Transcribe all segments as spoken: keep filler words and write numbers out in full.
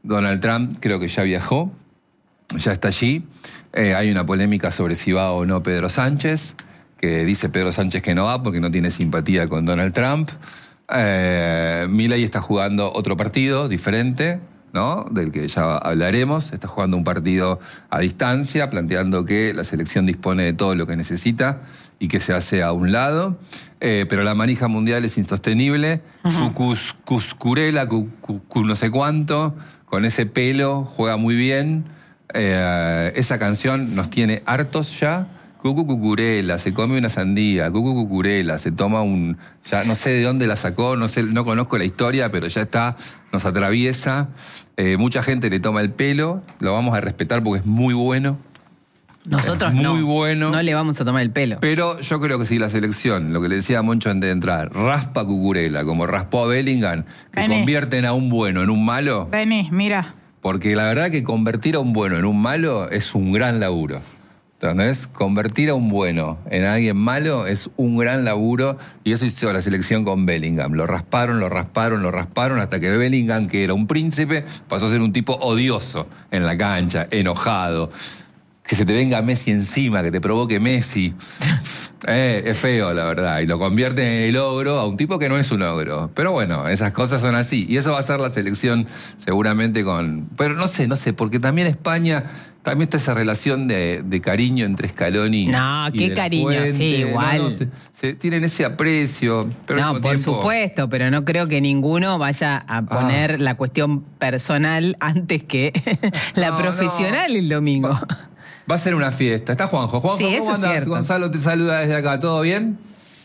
Donald Trump creo que ya viajó, ya está allí. Eh, hay una polémica sobre si va o no Pedro Sánchez, que dice Pedro Sánchez que no va porque no tiene simpatía con Donald Trump. Eh, Milei está jugando otro partido diferente, ¿no? Del que ya hablaremos. Está jugando un partido a distancia, planteando que la selección dispone de todo lo que necesita y que se hace a un lado. Eh, pero la manija mundial es insostenible. Cucus, Cuscurela, cu, cu, cu, no sé cuánto, con ese pelo, juega muy bien. Eh, esa canción nos tiene hartos ya. Cucu Cucurela, se come una sandía, Cucu Cucurela, se toma un... Ya no sé de dónde la sacó, no sé, no conozco la historia, pero ya está, nos atraviesa. Eh, mucha gente le toma el pelo, lo vamos a respetar porque es muy bueno. Nosotros es muy no, bueno. No le vamos a tomar el pelo. Pero yo creo que si la selección, lo que le decía a Moncho antes de entrar, raspa a Cucurella, como raspó a Bellingham, que Vení. convierten a un bueno en un malo... Vení, mira. Porque la verdad que convertir a un bueno en un malo es un gran laburo. ¿Entendés? Convertir a un bueno en alguien malo es un gran laburo y eso hizo la selección con Bellingham. Lo rasparon, lo rasparon, lo rasparon hasta que Bellingham, que era un príncipe, pasó a ser un tipo odioso en la cancha, enojado. Que se te venga Messi encima, que te provoque Messi. Eh, es feo, la verdad. Y lo convierte en el ogro a un tipo que no es un ogro. Pero bueno, esas cosas son así. Y eso va a ser la selección seguramente con... Pero no sé, no sé, porque también España... También está esa relación de, de cariño entre Scaloni no, y qué De cariño, La Fuente. sí, igual. No, no, se, se tienen ese aprecio. Pero no, al mismo por tiempo, supuesto, pero no creo que ninguno vaya a poner ah. la cuestión personal antes que la no, profesional no. el domingo. Va, va a ser una fiesta. Está Juanjo. Juanjo, sí, ¿cómo andas? Cierto. Gonzalo te saluda desde acá. ¿Todo bien?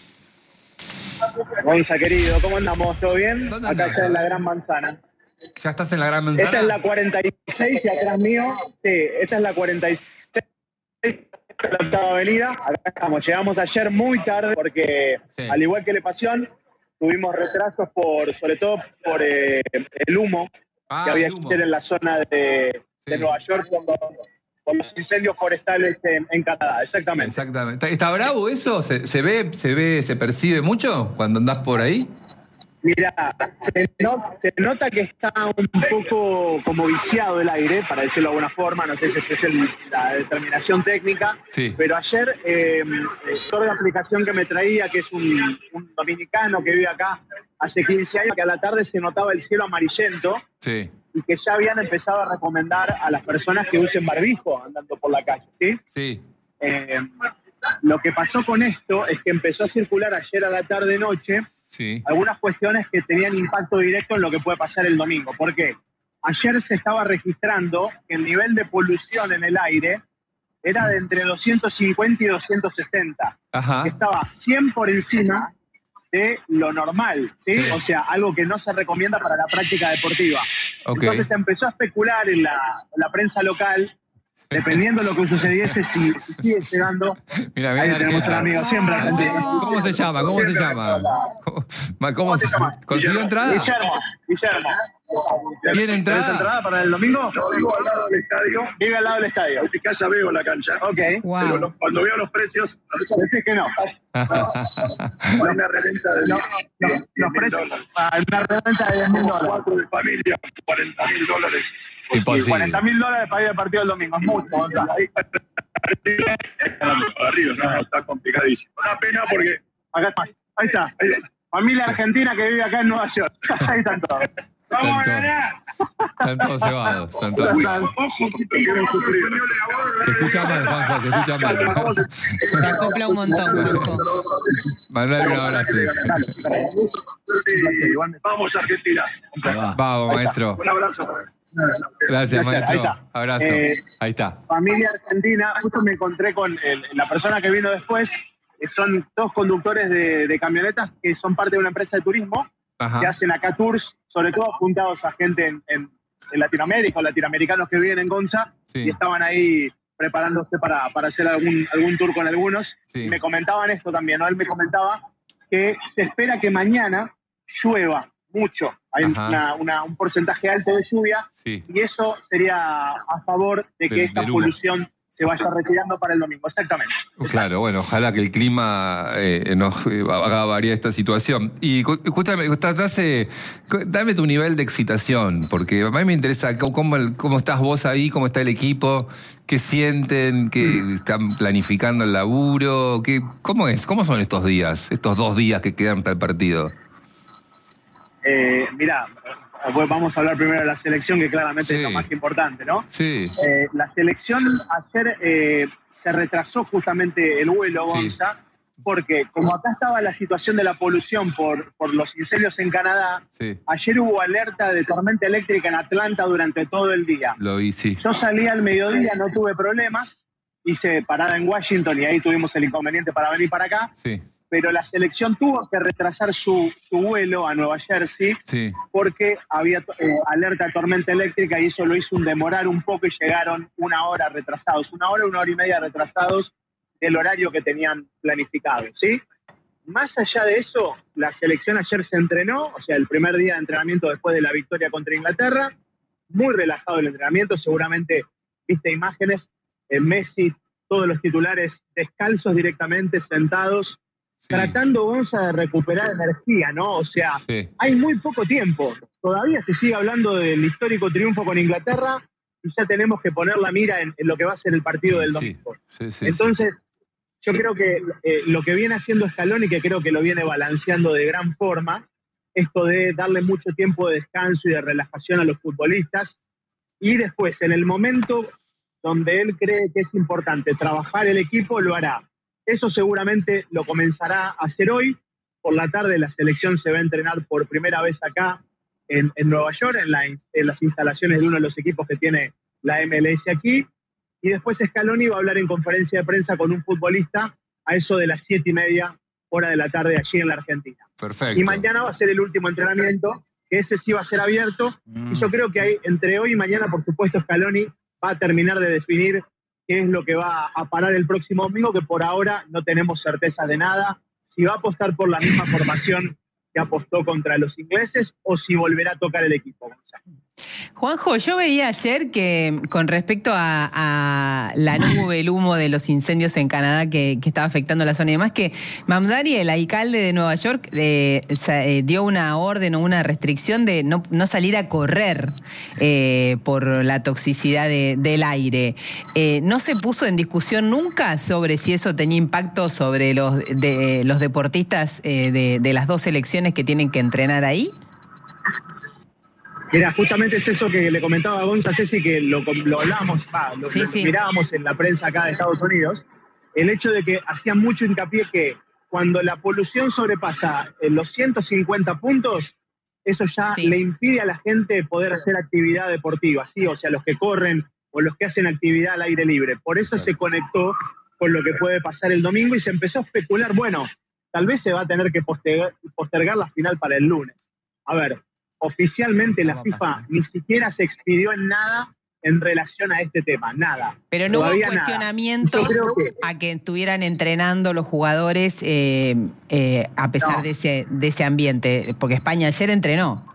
Gonza, querido, ¿cómo andamos? ¿Todo bien? Acá está en la Gran Manzana. ¿Ya estás en la Gran Manzana? Esta es la cuarenta y seis y atrás mío, sí, esta es la cuarenta y seis, la octava avenida. Acá estamos, llegamos ayer muy tarde porque, sí. al igual que Le Pasión, tuvimos retrasos por, sobre todo por eh, el humo ah, que había ayer en la zona de, sí. de Nueva York por los, por los incendios forestales en, en Canadá, exactamente. Exactamente. ¿Está bravo eso? ¿Se, se ve, se ve, se percibe mucho cuando andás por ahí? Mira, se, not, se nota que está un poco como viciado el aire, para decirlo de alguna forma, no sé si esa es el, la determinación técnica, sí. pero ayer eh, toda la aplicación que me traía, que es un, un dominicano que vive acá hace quince años, que a la tarde se notaba el cielo amarillento, sí. y que ya habían empezado a recomendar a las personas que usen barbijo andando por la calle, ¿sí? Sí. Eh, lo que pasó con esto es que empezó a circular ayer a la tarde-noche sí. algunas cuestiones que tenían impacto directo en lo que puede pasar el domingo. ¿Por qué? Ayer se estaba registrando que el nivel de polución en el aire era de entre doscientos cincuenta y doscientos sesenta. Ajá. Que estaba cien por encima de lo normal, ¿sí? Sí. O sea, algo que no se recomienda para la práctica deportiva. Okay. Entonces se empezó a especular en la, en la prensa local, dependiendo de lo que sucediese, si, si sigue llegando. Mira, mira, ahí tenemos un amigo siempre. Ah, sí. ¿Cómo se llama? ¿Cómo se llama? ¿Cómo, ¿Cómo, ¿Cómo se llama? ¿Consiguió entrada? Guillermo. Guillermo. ¿Tiene entrada? ¿Tienes entrada para el domingo? Yo vivo al lado del estadio. Vive al lado del estadio. En mi casa veo la cancha. Ok. Wow. Pero lo, cuando veo los precios, decís que no. Hay una reventa de no, no, los precios. Una reventa de diez mil dólares. Cuatro de familia, cuarenta mil dólares. Imposible. cuarenta mil dólares para ir al partido del domingo. Es mucho. Arriba, no, está complicadísimo. Una pena porque... Acá está. Ahí está. Ahí está. Familia sí. argentina que vive acá en Nueva York. Ahí están todos. ¡Vamos a ganar! Están todos cebados. Están todos cebados. Se escucha mal, Juanjo, se escucha mal. Se acopla un montón, Juanjo. Mandale un abrazo. Vamos, Argentina. Vamos, maestro. Un abrazo. Gracias, maestro. Ahí está. Abrazo. Eh, Ahí está. Familia argentina. Justo me encontré con el, la persona que vino después. Son dos conductores de, de camionetas que son parte de una empresa de turismo. Ajá. Que hacen acá tours, sobre todo apuntados a gente en, en, en Latinoamérica, o latinoamericanos que viven en Gonza, sí. Y estaban ahí preparándose para, para hacer algún, algún tour con algunos. Sí. Y me comentaban esto también, ¿no? Él me comentaba que se espera que mañana llueva mucho. Hay una, una, un porcentaje alto de lluvia, sí. Y eso sería a favor de que de, esta polución se vaya retirando para el domingo, exactamente. Claro, bueno, ojalá que el clima eh, nos eh, haga variar esta situación. Y justamente, eh, dame tu nivel de excitación, porque a mí me interesa cómo, cómo estás vos ahí, cómo está el equipo, qué sienten, qué mm. están planificando el laburo, qué, cómo es, cómo son estos días, estos dos días que quedan hasta el partido. Eh, mirá, pues vamos a hablar primero de la selección, que claramente sí. es lo más importante, ¿no? Sí. Eh, la selección ayer eh, se retrasó justamente el vuelo, Gonza, sí. porque como acá estaba la situación de la polución por, por los incendios en Canadá, sí. ayer hubo alerta de tormenta eléctrica en Atlanta durante todo el día. Lo vi, sí. Yo salí al mediodía, no tuve problemas, hice parada en Washington y ahí tuvimos el inconveniente para venir para acá. Sí. Pero la selección tuvo que retrasar su, su vuelo a Nueva Jersey sí. porque había eh, alerta de tormenta eléctrica y eso lo hizo un demorar un poco y llegaron una hora retrasados, una hora, una hora y media retrasados del horario que tenían planificado, ¿sí? Más allá de eso, la selección ayer se entrenó, o sea, el primer día de entrenamiento después de la victoria contra Inglaterra, muy relajado el entrenamiento, seguramente viste imágenes, eh, Messi, todos los titulares descalzos directamente, sentados, sí. tratando, Gonza, de recuperar energía, ¿no? O sea, sí. hay muy poco tiempo. Todavía se sigue hablando del histórico triunfo con Inglaterra y ya tenemos que poner la mira en, en lo que va a ser el partido del domingo. Sí. Sí, sí, Entonces, sí. yo creo que eh, lo que viene haciendo Scaloni, que creo que lo viene balanceando de gran forma, esto de darle mucho tiempo de descanso y de relajación a los futbolistas, y después, en el momento donde él cree que es importante trabajar el equipo, lo hará. Eso seguramente lo comenzará a hacer hoy. Por la tarde la selección se va a entrenar por primera vez acá en, en Nueva York, en, la, en las instalaciones de uno de los equipos que tiene la M L S aquí. Y después Scaloni va a hablar en conferencia de prensa con un futbolista a eso de las siete y media hora de la tarde allí en la Argentina. Perfecto. Y mañana va a ser el último entrenamiento, que ese sí va a ser abierto. Mm. Y yo creo que hay, entre hoy y mañana, por supuesto, Scaloni va a terminar de definir qué es lo que va a parar el próximo domingo, que por ahora no tenemos certeza de nada. Si va a apostar por la misma formación que apostó contra los ingleses o si volverá a tocar el equipo. Juanjo, yo veía ayer que con respecto a, a la nube, el humo de los incendios en Canadá que, que estaba afectando la zona y demás, que Mamdani, el alcalde de Nueva York, eh, eh, dio una orden o una restricción de no, no salir a correr eh, por la toxicidad de, del aire. Eh, ¿No se puso en discusión nunca sobre si eso tenía impacto sobre los, de, los deportistas eh, de, de las dos selecciones que tienen que entrenar ahí? Mira, justamente es eso que le comentaba a Gonza Ceci, que lo, lo hablábamos, ah, lo, sí, lo sí. mirábamos en la prensa acá de Estados Unidos, el hecho de que hacían mucho hincapié que cuando la polución sobrepasa los ciento cincuenta puntos, eso ya sí. le impide a la gente poder hacer actividad deportiva, ¿sí? O sea, los que corren o los que hacen actividad al aire libre. Por eso se conectó con lo que puede pasar el domingo y se empezó a especular, bueno, tal vez se va a tener que postergar, postergar la final para el lunes. A ver, oficialmente la FIFA ni siquiera se expidió en nada en relación a este tema, nada. Pero no Todavía hubo cuestionamientos que... a que estuvieran entrenando los jugadores eh, eh, a pesar no. de, ese, de ese ambiente, porque España ayer entrenó.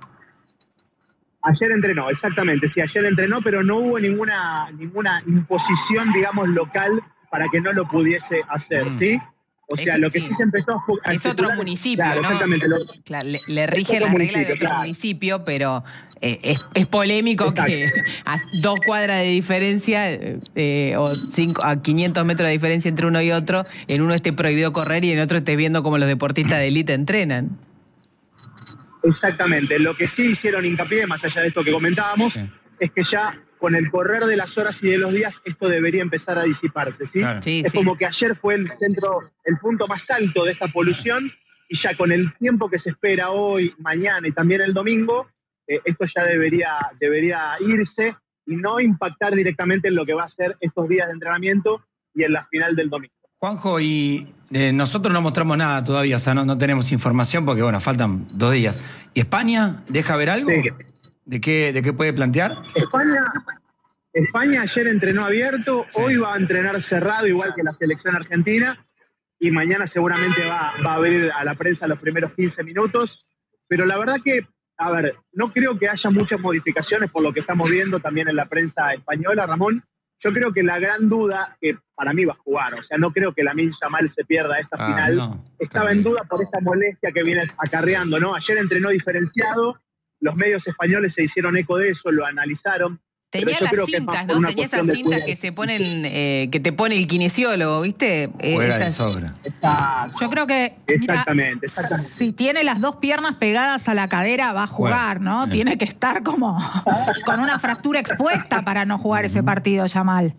Ayer entrenó, exactamente, sí, ayer entrenó, pero no hubo ninguna, ninguna imposición, digamos, local para que no lo pudiese hacer, mm. ¿sí? O sea, es, lo que sí. sí se empezó a... a es otro municipio, claro, ¿no? Exactamente. Lo, claro, le, le rige las reglas de otro claro. municipio, pero eh, es, es polémico Exacto. que a dos cuadras de diferencia eh, o cinco, a quinientos metros de diferencia entre uno y otro, en uno esté prohibido correr y en otro esté viendo cómo los deportistas de élite entrenan. Exactamente. Lo que sí hicieron hincapié, más allá de esto que comentábamos, sí. es que ya con el correr de las horas y de los días, esto debería empezar a disiparse, ¿sí? Claro. sí es sí. como que ayer fue el centro, el punto más alto de esta polución, y ya con el tiempo que se espera hoy, mañana y también el domingo, eh, esto ya debería, debería irse y no impactar directamente en lo que va a ser estos días de entrenamiento y en la final del domingo. Juanjo, y eh, nosotros no mostramos nada todavía, o sea, no, no tenemos información porque, bueno, faltan dos días. ¿Y España deja ver algo? Sí. ¿De qué, ¿De qué puede plantear? España, España ayer entrenó abierto, sí. hoy va a entrenar cerrado, igual que la selección argentina, y mañana seguramente va, va a abrir a la prensa los primeros quince minutos. Pero la verdad que, a ver, no creo que haya muchas modificaciones por lo que estamos viendo también en la prensa española, Ramón. Yo creo que la gran duda, que para mí va a jugar, o sea, no creo que Lamine Yamal se pierda esta ah, final, no, estaba también en duda por esta molestia que viene acarreando, ¿no? Ayer entrenó diferenciado, los medios españoles se hicieron eco de eso, lo analizaron. Tenía las cintas, ¿no? Tenía esas cintas que se ponen, eh, que te pone el kinesiólogo, ¿viste? Eh, Fuera de sobra. Exacto. Yo creo que, exactamente, mira, exactamente. Si tiene las dos piernas pegadas a la cadera, va a jugar, bueno, ¿no? Bien. Tiene que estar como con una fractura expuesta para no jugar ese partido, Yamal.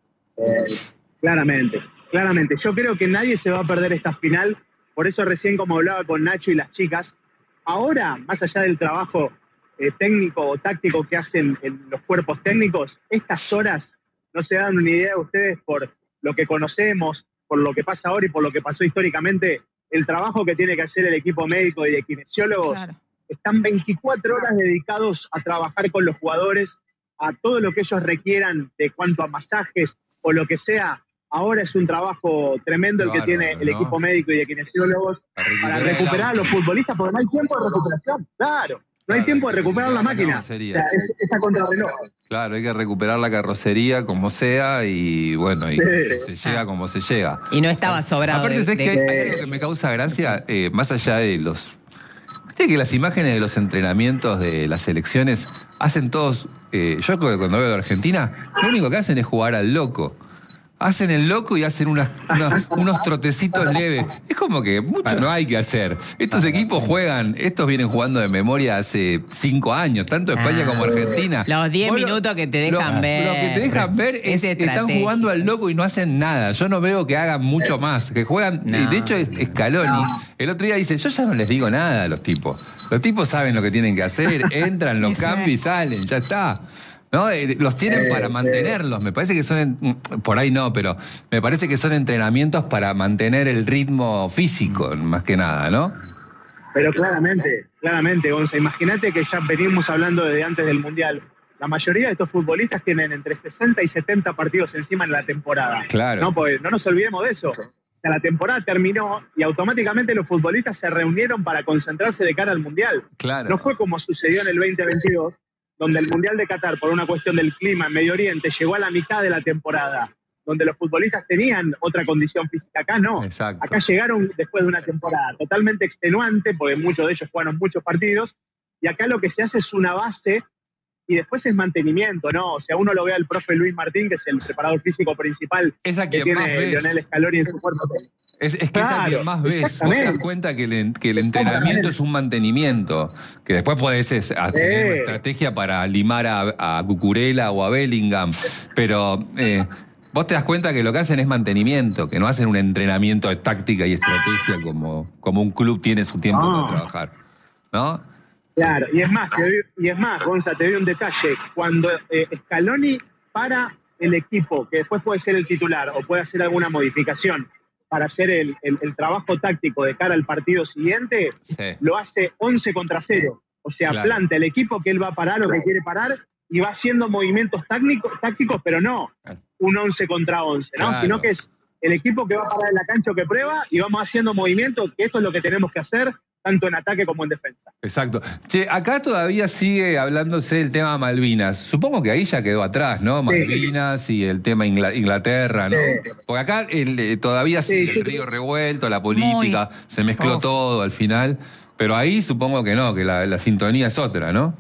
Eh, claramente, claramente. Yo creo que nadie se va a perder esta final, por eso recién como hablaba con Nacho y las chicas, ahora, más allá del trabajo Eh, técnico o táctico que hacen en los cuerpos técnicos, estas horas no se dan una idea de ustedes por lo que conocemos, por lo que pasa ahora y por lo que pasó históricamente, el trabajo que tiene que hacer el equipo médico y de kinesiólogos. Claro. Están veinticuatro horas dedicados a trabajar con los jugadores, a todo lo que ellos requieran de cuanto a masajes o lo que sea. Ahora es un trabajo tremendo el que claro, tiene el ¿no? equipo médico y de kinesiólogos para recuperar a los futbolistas, porque no hay tiempo de recuperación. Claro. No hay tiempo de recuperar la máquina. O sea, es, está contrarreloj. Claro, hay que recuperar la carrocería como sea y bueno, y sí. se, se llega como se llega. Y no estaba sobrado. Aparte, de, es de... que hay, hay algo que me causa gracia, eh, más allá de los... Viste que las imágenes de los entrenamientos de las selecciones hacen todos... Eh, yo cuando veo a Argentina, lo único que hacen es jugar al loco. Hacen el loco y hacen unas, unas, unos trotecitos leves. Es como que mucho no hay que hacer. Estos equipos juegan, estos vienen jugando de memoria hace cinco años, tanto España ah, como Argentina. Los diez minutos que te dejan lo, ver. Lo que te dejan ver es que están jugando al loco y no hacen nada. Yo no veo que hagan mucho más. Que juegan, no. De hecho, Scaloni, no. el otro día dice, yo ya no les digo nada a los tipos. Los tipos saben lo que tienen que hacer, entran, los cambian y salen, ya está. ¿No? Los tienen para mantenerlos. Me parece que son, por ahí no, pero me parece que son entrenamientos para mantener el ritmo físico, más que nada, ¿no? Pero claramente, claramente, Gonza, imagínate que ya venimos hablando desde antes del Mundial. La mayoría de estos futbolistas tienen entre sesenta y setenta partidos encima en la temporada. Claro. No, pues no nos olvidemos de eso. O sea, la temporada terminó y automáticamente los futbolistas se reunieron para concentrarse de cara al Mundial. Claro. No fue como sucedió en el veinte veintidós, donde el Mundial de Qatar, por una cuestión del clima en Medio Oriente, llegó a la mitad de la temporada, donde los futbolistas tenían otra condición física. Acá no. Exacto. Acá llegaron después de una temporada totalmente extenuante, porque muchos de ellos jugaron muchos partidos, y acá lo que se hace es una base y después es mantenimiento, ¿no? O sea, uno lo ve al profe Luis Martín, que es el preparador físico principal Esa que tiene Lionel Scaloni en su cuerpo. Es, es que claro, es a quien más ves. Vos te das cuenta que el, que el entrenamiento es un mantenimiento, que después podés tener sí. una estrategia para limar a, a Cucurella o a Bellingham, pero eh, vos te das cuenta que lo que hacen es mantenimiento, que no hacen un entrenamiento de táctica y estrategia como, como un club tiene su tiempo no. para trabajar, ¿no? Claro, y es más, te doy, y es más, Gonza, te doy un detalle. Cuando eh, Scaloni para el equipo, que después puede ser el titular o puede hacer alguna modificación para hacer el, el, el trabajo táctico de cara al partido siguiente, sí. lo hace once contra cero. O sea, claro. planta el equipo que él va a parar o que quiere parar y va haciendo movimientos tácticos, tácticos pero no un once contra once, ¿no? Claro. Sino que es el equipo que va a parar en la cancha o que prueba y vamos haciendo movimientos, que esto es lo que tenemos que hacer, tanto en ataque como en defensa. Exacto. Che, acá todavía sigue hablándose el tema Malvinas. Supongo que ahí ya quedó atrás, ¿no? Malvinas sí. y el tema Ingl- Inglaterra, ¿no? Sí. Porque acá el, todavía sí, sigue sí, el río sí. revuelto, la política, Muy... se mezcló oh. todo al final. Pero ahí supongo que no, que la, la sintonía es otra, ¿no?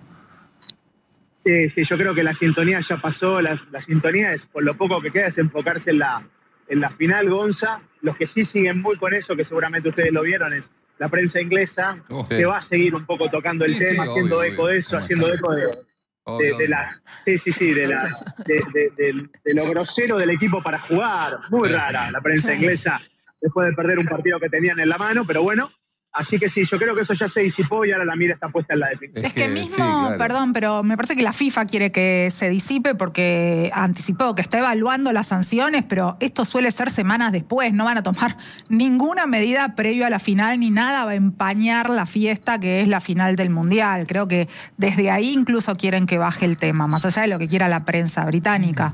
Sí, sí, yo creo que la sintonía ya pasó. La, la sintonía es, por lo poco que queda, es enfocarse en la, en la final, Gonza. Los que sí siguen muy con eso, que seguramente ustedes lo vieron, es la prensa inglesa, oh, que sí. va a seguir un poco tocando el sí, tema, sí, haciendo obvio, eco obvio. de eso, haciendo eco de, de, de las, sí, sí, sí, de, la, de, de, de, de lo grosero del equipo para jugar. Muy rara la prensa inglesa, después de perder un partido que tenían en la mano, pero bueno. Así que sí, yo creo que eso ya se disipó y ahora la mira está puesta en la defensa. Es, es que, que mismo, sí, claro. perdón, pero me parece que la FIFA quiere que se disipe porque anticipó que está evaluando las sanciones, pero esto suele ser semanas después, no van a tomar ninguna medida previo a la final ni nada va a empañar la fiesta que es la final del Mundial. Creo que desde ahí incluso quieren que baje el tema, más allá de lo que quiera la prensa británica.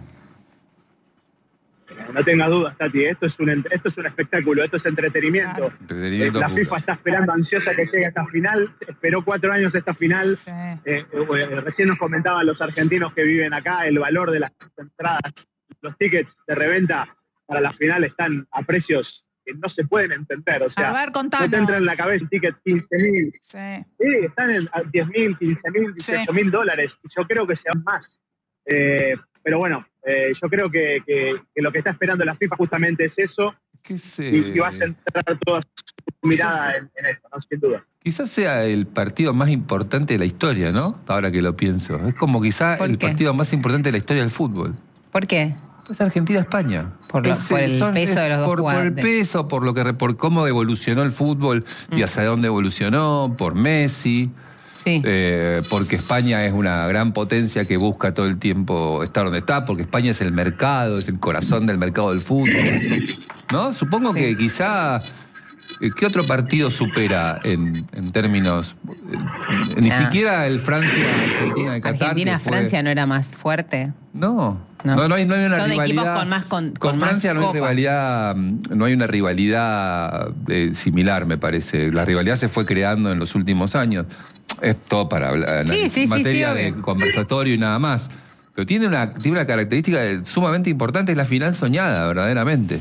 No tengas dudas, Tati, esto es un, esto es un espectáculo, esto es entretenimiento. Claro. entretenimiento la FIFA está esperando ansiosa que llegue a esta final, esperó cuatro años esta final. Sí. Eh, eh, recién nos comentaban los argentinos que viven acá el valor de las entradas, los tickets de reventa para la final están a precios que no se pueden entender. O sea, a ver, contanos. no te entra en la cabeza un ticket quince mil. Sí. Sí, están en diez mil, quince mil, dieciocho mil dólares. Y yo creo que sean más. Eh, pero bueno, eh, yo creo que, que, que lo que está esperando la FIFA justamente es eso. ¿Qué sé? Y, y va a centrar toda su mirada en, en esto, ¿no? Sin duda. Quizás sea el partido más importante de la historia, ¿no? Ahora que lo pienso. Es como quizá el qué? partido más importante de la historia del fútbol. ¿Por qué? Es Argentina-España. Por, lo, por el son, peso de los dos por, por el peso, por, lo que, por cómo evolucionó el fútbol mm. y hacia dónde evolucionó, por Messi. Sí. Eh, porque España es una gran potencia que busca todo el tiempo estar donde está, porque España es el mercado, es el corazón del mercado del fútbol. ¿No? Supongo sí. que quizá... ¿Qué otro partido supera en, en términos... Eh, ni ah. siquiera el Francia-Argentina de Qatar? Argentina-Francia no era más fuerte. No, no, no, no, hay, no hay una Son rivalidad. Equipos con más con, con, con más Francia no hay copas. rivalidad, no hay una rivalidad eh, similar, me parece. La rivalidad se fue creando en los últimos años. Es todo para hablar, sí, sí, materia sí, sí, de obvio. conversatorio y nada más. Pero tiene una, tiene una característica sumamente importante, es la final soñada, verdaderamente.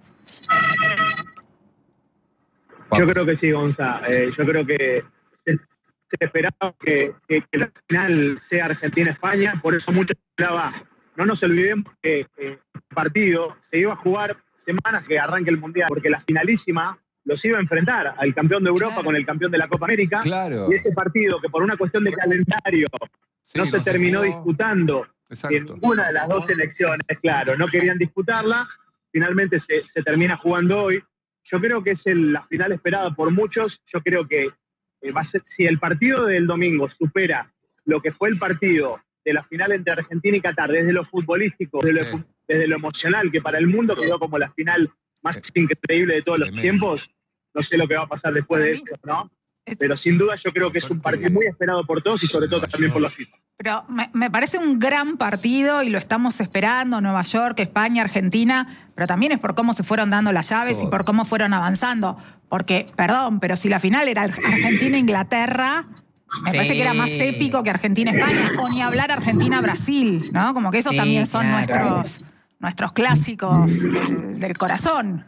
Yo creo que sí, Gonza. Eh, yo creo que se, se esperaba que, que, que la final sea Argentina-España, por eso mucho se hablaba. No nos olvidemos que el partido se iba a jugar semanas que arranque el Mundial, porque la finalísima los iba a enfrentar al campeón de Europa claro. con el campeón de la Copa América. Claro. Y este partido, que por una cuestión de calendario sí, no se no terminó se disputando Exacto. en ninguna de las dos selecciones, claro, no querían disputarla, finalmente se, se termina jugando hoy. Yo creo que es el, la final esperada por muchos. Yo creo que eh, va a ser, si el partido del domingo supera lo que fue el partido de la final entre Argentina y Qatar, desde lo futbolístico, desde, sí. lo, desde lo emocional, que para el mundo quedó como la final más sí. increíble de todos los tiempos, no sé lo que va a pasar después de eso, ¿no? Pero sin duda yo creo que es un partido muy esperado por todos y sobre todo también por los FIFA. Pero me, me parece un gran partido y lo estamos esperando, Nueva York, España, Argentina, pero también es por cómo se fueron dando las llaves Todo. y por cómo fueron avanzando. Porque, perdón, pero si la final era Argentina-Inglaterra, me sí. parece que era más épico que Argentina-España, o ni hablar Argentina-Brasil, ¿no? Como que esos sí, también son claro. nuestros, nuestros clásicos del, del corazón.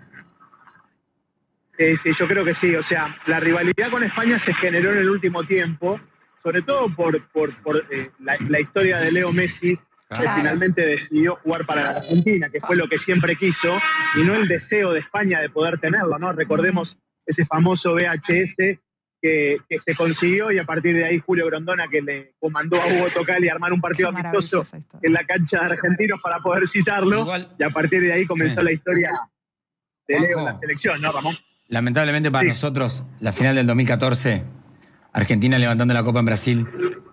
Sí, sí, yo creo que sí. O sea, la rivalidad con España se generó en el último tiempo, sobre todo por, por, por eh, la, la historia de Leo Messi, claro. que finalmente decidió jugar para la Argentina, que fue lo que siempre quiso, y no el deseo de España de poder tenerlo, ¿no? Recordemos ese famoso V H S que, que se consiguió, y a partir de ahí Julio Grondona, que le comandó a Hugo Tocali armar un partido Qué amistoso en la cancha de Argentinos para poder citarlo, Igual. y a partir de ahí comenzó sí. la historia de Leo en la selección, ¿no, Ramón? Lamentablemente para sí. nosotros, la final del dos mil catorce, Argentina levantando la Copa en Brasil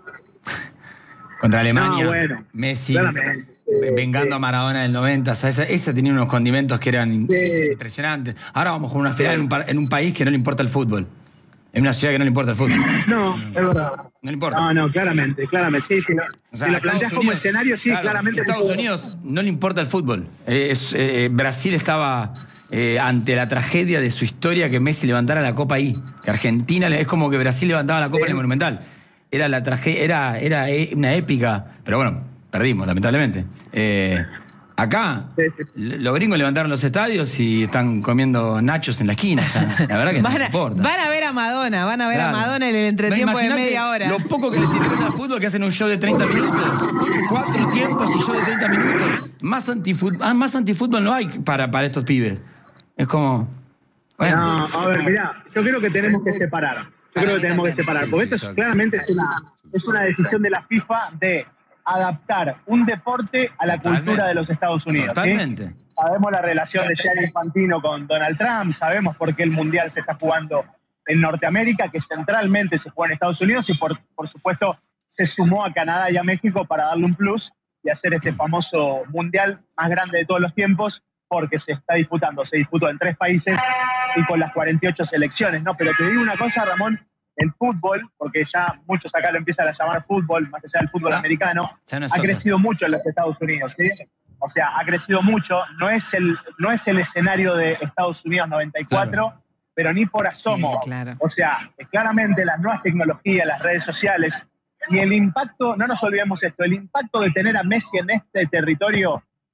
contra Alemania, no, bueno, Messi claramente. vengando sí. a Maradona del noventa, o sea, esa, esa tenía unos condimentos que eran sí. impresionantes. Ahora vamos con una final sí. en, un, en un país que no le importa el fútbol, en una ciudad que no le importa el fútbol. No, no es verdad. No le importa. No, no, claramente, claramente, sí, sí. No. O sea, si lo planteas Unidos, como escenario, sí, claro, claramente. A Estados Unidos no le importa el fútbol. Eh, es, eh, Brasil estaba... Eh, ante la tragedia de su historia que Messi levantara la Copa ahí. Que Argentina, es como que Brasil levantaba la Copa sí. en el Monumental. Era la tragedia, era, era una épica, pero bueno, perdimos, lamentablemente. Eh, acá, sí, sí. los gringos levantaron los estadios y están comiendo nachos en la esquina. O sea, la verdad que van no a, importa. Van a ver a Madonna, van a ver claro. a Madonna en el entretiempo de media hora. Lo poco que les interesa al fútbol, que hacen un show de treinta minutos, cuatro tiempos y show de treinta minutos. Más antifútbol, más antifútbol no hay para, para estos pibes. Es como... Bueno. No, a ver, mirá, yo creo que tenemos que separar. Yo creo que tenemos que separar. Porque esto es, claramente es una, es una decisión de la FIFA de adaptar un deporte a la Totalmente. cultura de los Estados Unidos. Totalmente. ¿sí? Sabemos la relación de Gianni Infantino con Donald Trump, sabemos por qué el Mundial se está jugando en Norteamérica, que centralmente se juega en Estados Unidos, y por, por supuesto se sumó a Canadá y a México para darle un plus y hacer este famoso Mundial más grande de todos los tiempos, porque se está disputando, se disputó en tres países y con las cuarenta y ocho selecciones, ¿no? Pero te digo una cosa, Ramón, el fútbol, porque ya muchos acá lo empiezan a llamar fútbol, más allá del fútbol ah, americano, ha crecido mucho en los Estados Unidos, ¿sí? O sea, ha crecido mucho, no es el, no es el escenario de Estados Unidos noventa y cuatro, claro. pero ni por asomo. Sí, claro. O sea, claramente las nuevas tecnologías, las redes sociales, y el impacto, no nos olvidemos esto, el impacto de tener a Messi en este territorio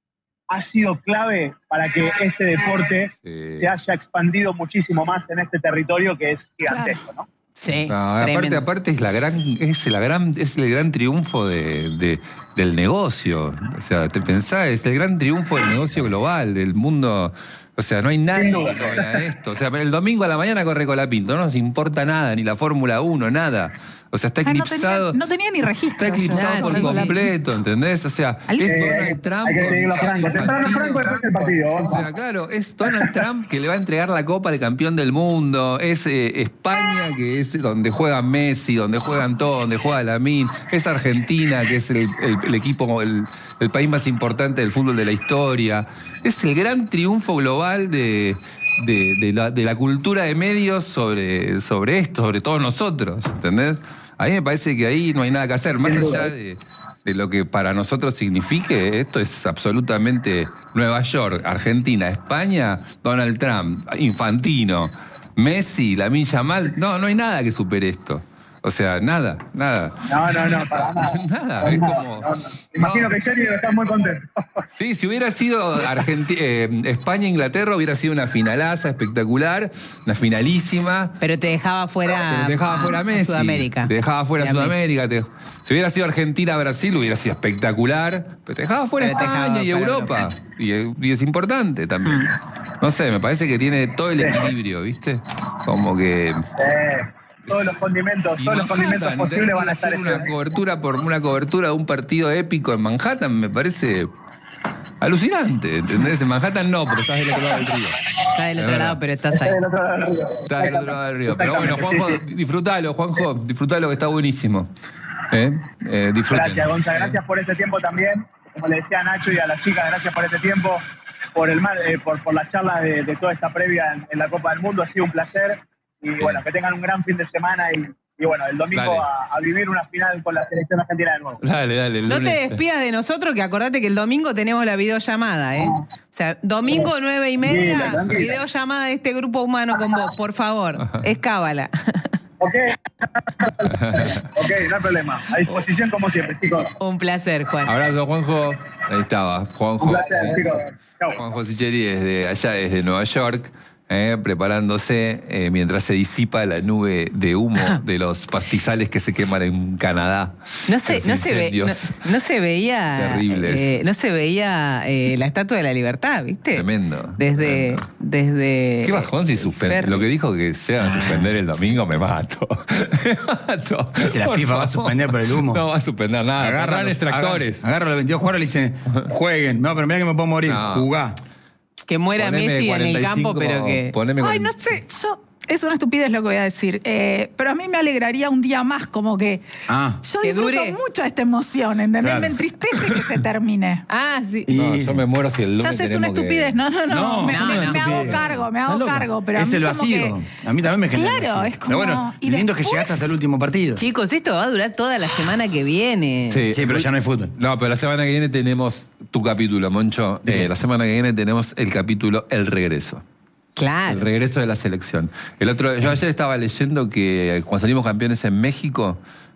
ha sido clave para que este deporte sí. se haya expandido muchísimo más en este territorio que es gigantesco, ¿no? Sí, no, aparte, aparte es la gran, es la gran, es el gran triunfo de, de, del negocio. O sea, te pensás, es el gran triunfo del negocio global, del mundo. O sea, no hay nadie que haga esto. O sea, el domingo a la mañana corre Colapinto, no nos importa nada, ni la Fórmula uno, nada. O sea, está eclipsado. Ah, no, tenía, no tenía ni registro. Está eclipsado ya, por sí, completo, ¿entendés? O sea, Al- es Eh, Donald Trump. hay que seguirlo con franco. Temprano Infantino. franco después del partido. O sea, claro, es Donald Trump que le va a entregar la copa de campeón del mundo. Es eh, España, que es donde juegan Messi, donde juegan todos, donde juega Lamine. Es Argentina, que es el, el, el equipo, el, el país más importante del fútbol de la historia. Es el gran triunfo global de, de, de, la, de la cultura de medios sobre, sobre esto, sobre todos nosotros, ¿entendés? A mí me parece que ahí no hay nada que hacer, más allá de, de lo que para nosotros signifique, esto es absolutamente Nueva York, Argentina, España, Donald Trump, Infantino, Messi, Lamine Yamal, no, no hay nada que supere esto. O sea, nada, nada. No, no, no, para nada. Nada, es como... No, no. Imagino no. que Jerry debe estar muy contento. Sí, si hubiera sido Argenti- eh, España-Inglaterra, hubiera sido una finalaza espectacular, una finalísima. Pero te dejaba fuera. Te dejaba fuera a Messi. Sudamérica. Te dejaba fuera Y a Sudamérica. Te- si hubiera sido Argentina-Brasil, hubiera sido espectacular. Pero te dejaba fuera Pero te España dejaba y fuera Europa. Y, y es importante también. No sé, me parece que tiene todo el equilibrio, ¿viste? Como que... Eh, todos los condimentos, Y todos los condimentos Manhattan, posibles tener van que a estar hacer este una cobertura por una cobertura de un partido épico en Manhattan, me parece alucinante, ¿entendés? En Manhattan no, pero estás del otro lado del río. Está del Es otro verdad. lado, pero estás ahí. del otro lado del río. Estás del otro lado del río. Pero bueno, Exactamente, Juanjo, sí, sí. disfrutalo, Juanjo, disfrutalo que está buenísimo. ¿Eh? Eh, disfruten. Gracias, Gonza, gracias por este tiempo también. Como le decía a Nacho y a las chicas, gracias por este tiempo, por el mar- eh, por, por la charla de, de toda esta previa en, en la Copa del Mundo. Ha sido un placer. Y bueno, que tengan un gran fin de semana y, y bueno, el domingo a, a vivir una final con la selección argentina de nuevo. Dale, dale. el No te lunes. despidas de nosotros, que acordate que el domingo tenemos la videollamada, ¿eh? O sea, domingo nueve y media, Tranquila, tranquila. videollamada de este grupo humano con vos, por favor. Es cábala. Ok, ok, no hay problema. A disposición como siempre, chicos. Un placer, Juan. Abrazo, Juanjo. Ahí estaba, Juanjo. Un placer, Sí. chicos. Chau. Juanjo Sicheri desde allá, desde Nueva York, eh, preparándose eh, mientras se disipa la nube de humo de los pastizales que se queman en Canadá. No se, Los no se, ve, no, incendios. no se veía. Terribles. eh, no se veía eh, la Estatua de la Libertad, ¿viste? Tremendo, Desde. tremendo. desde Qué bajón si suspende. Ferry. Lo que dijo que se van a suspender el domingo, me mato. Me mato. Si la Por FIFA va a favor. suspender por el humo. No va a suspender nada. Agarra Agarran los- extractores. Agarra, agarra los veintidós jugadores y le dicen, jueguen. No, pero mirá que me puedo morir. No. Jugá. Que muera Poneme Messi en el cuarenta y campo, cinco, pero que. poneme Ay, con- no sé, yo. Es una estupidez lo que voy a decir. Eh, pero a mí me alegraría un día más, como que. Ah. Yo Que disfruto dure. mucho de esta emoción, ¿entendés? Claro. Me entristece que se termine. Ah, sí. Y- No, yo me muero si el lunes Ya sé, es tenemos una que- estupidez. No, no, no. No, me, no, me- no, me hago estupidez. cargo, me ¿Estás hago loca? cargo. Pero a es mí el como vacío. que- A mí también me genera el Claro, vacío. es como- Pero bueno, y lindo que después- llegaste hasta el último partido. Chicos, esto va a durar toda la semana que viene. Sí, Sí, pero ya no hay fútbol. No, pero la semana que viene tenemos tu capítulo, Moncho. ¿De qué? Eh, la semana que viene tenemos el capítulo El Regreso. Claro. El regreso de la selección. El otro, yo ayer estaba leyendo que cuando salimos campeones en México,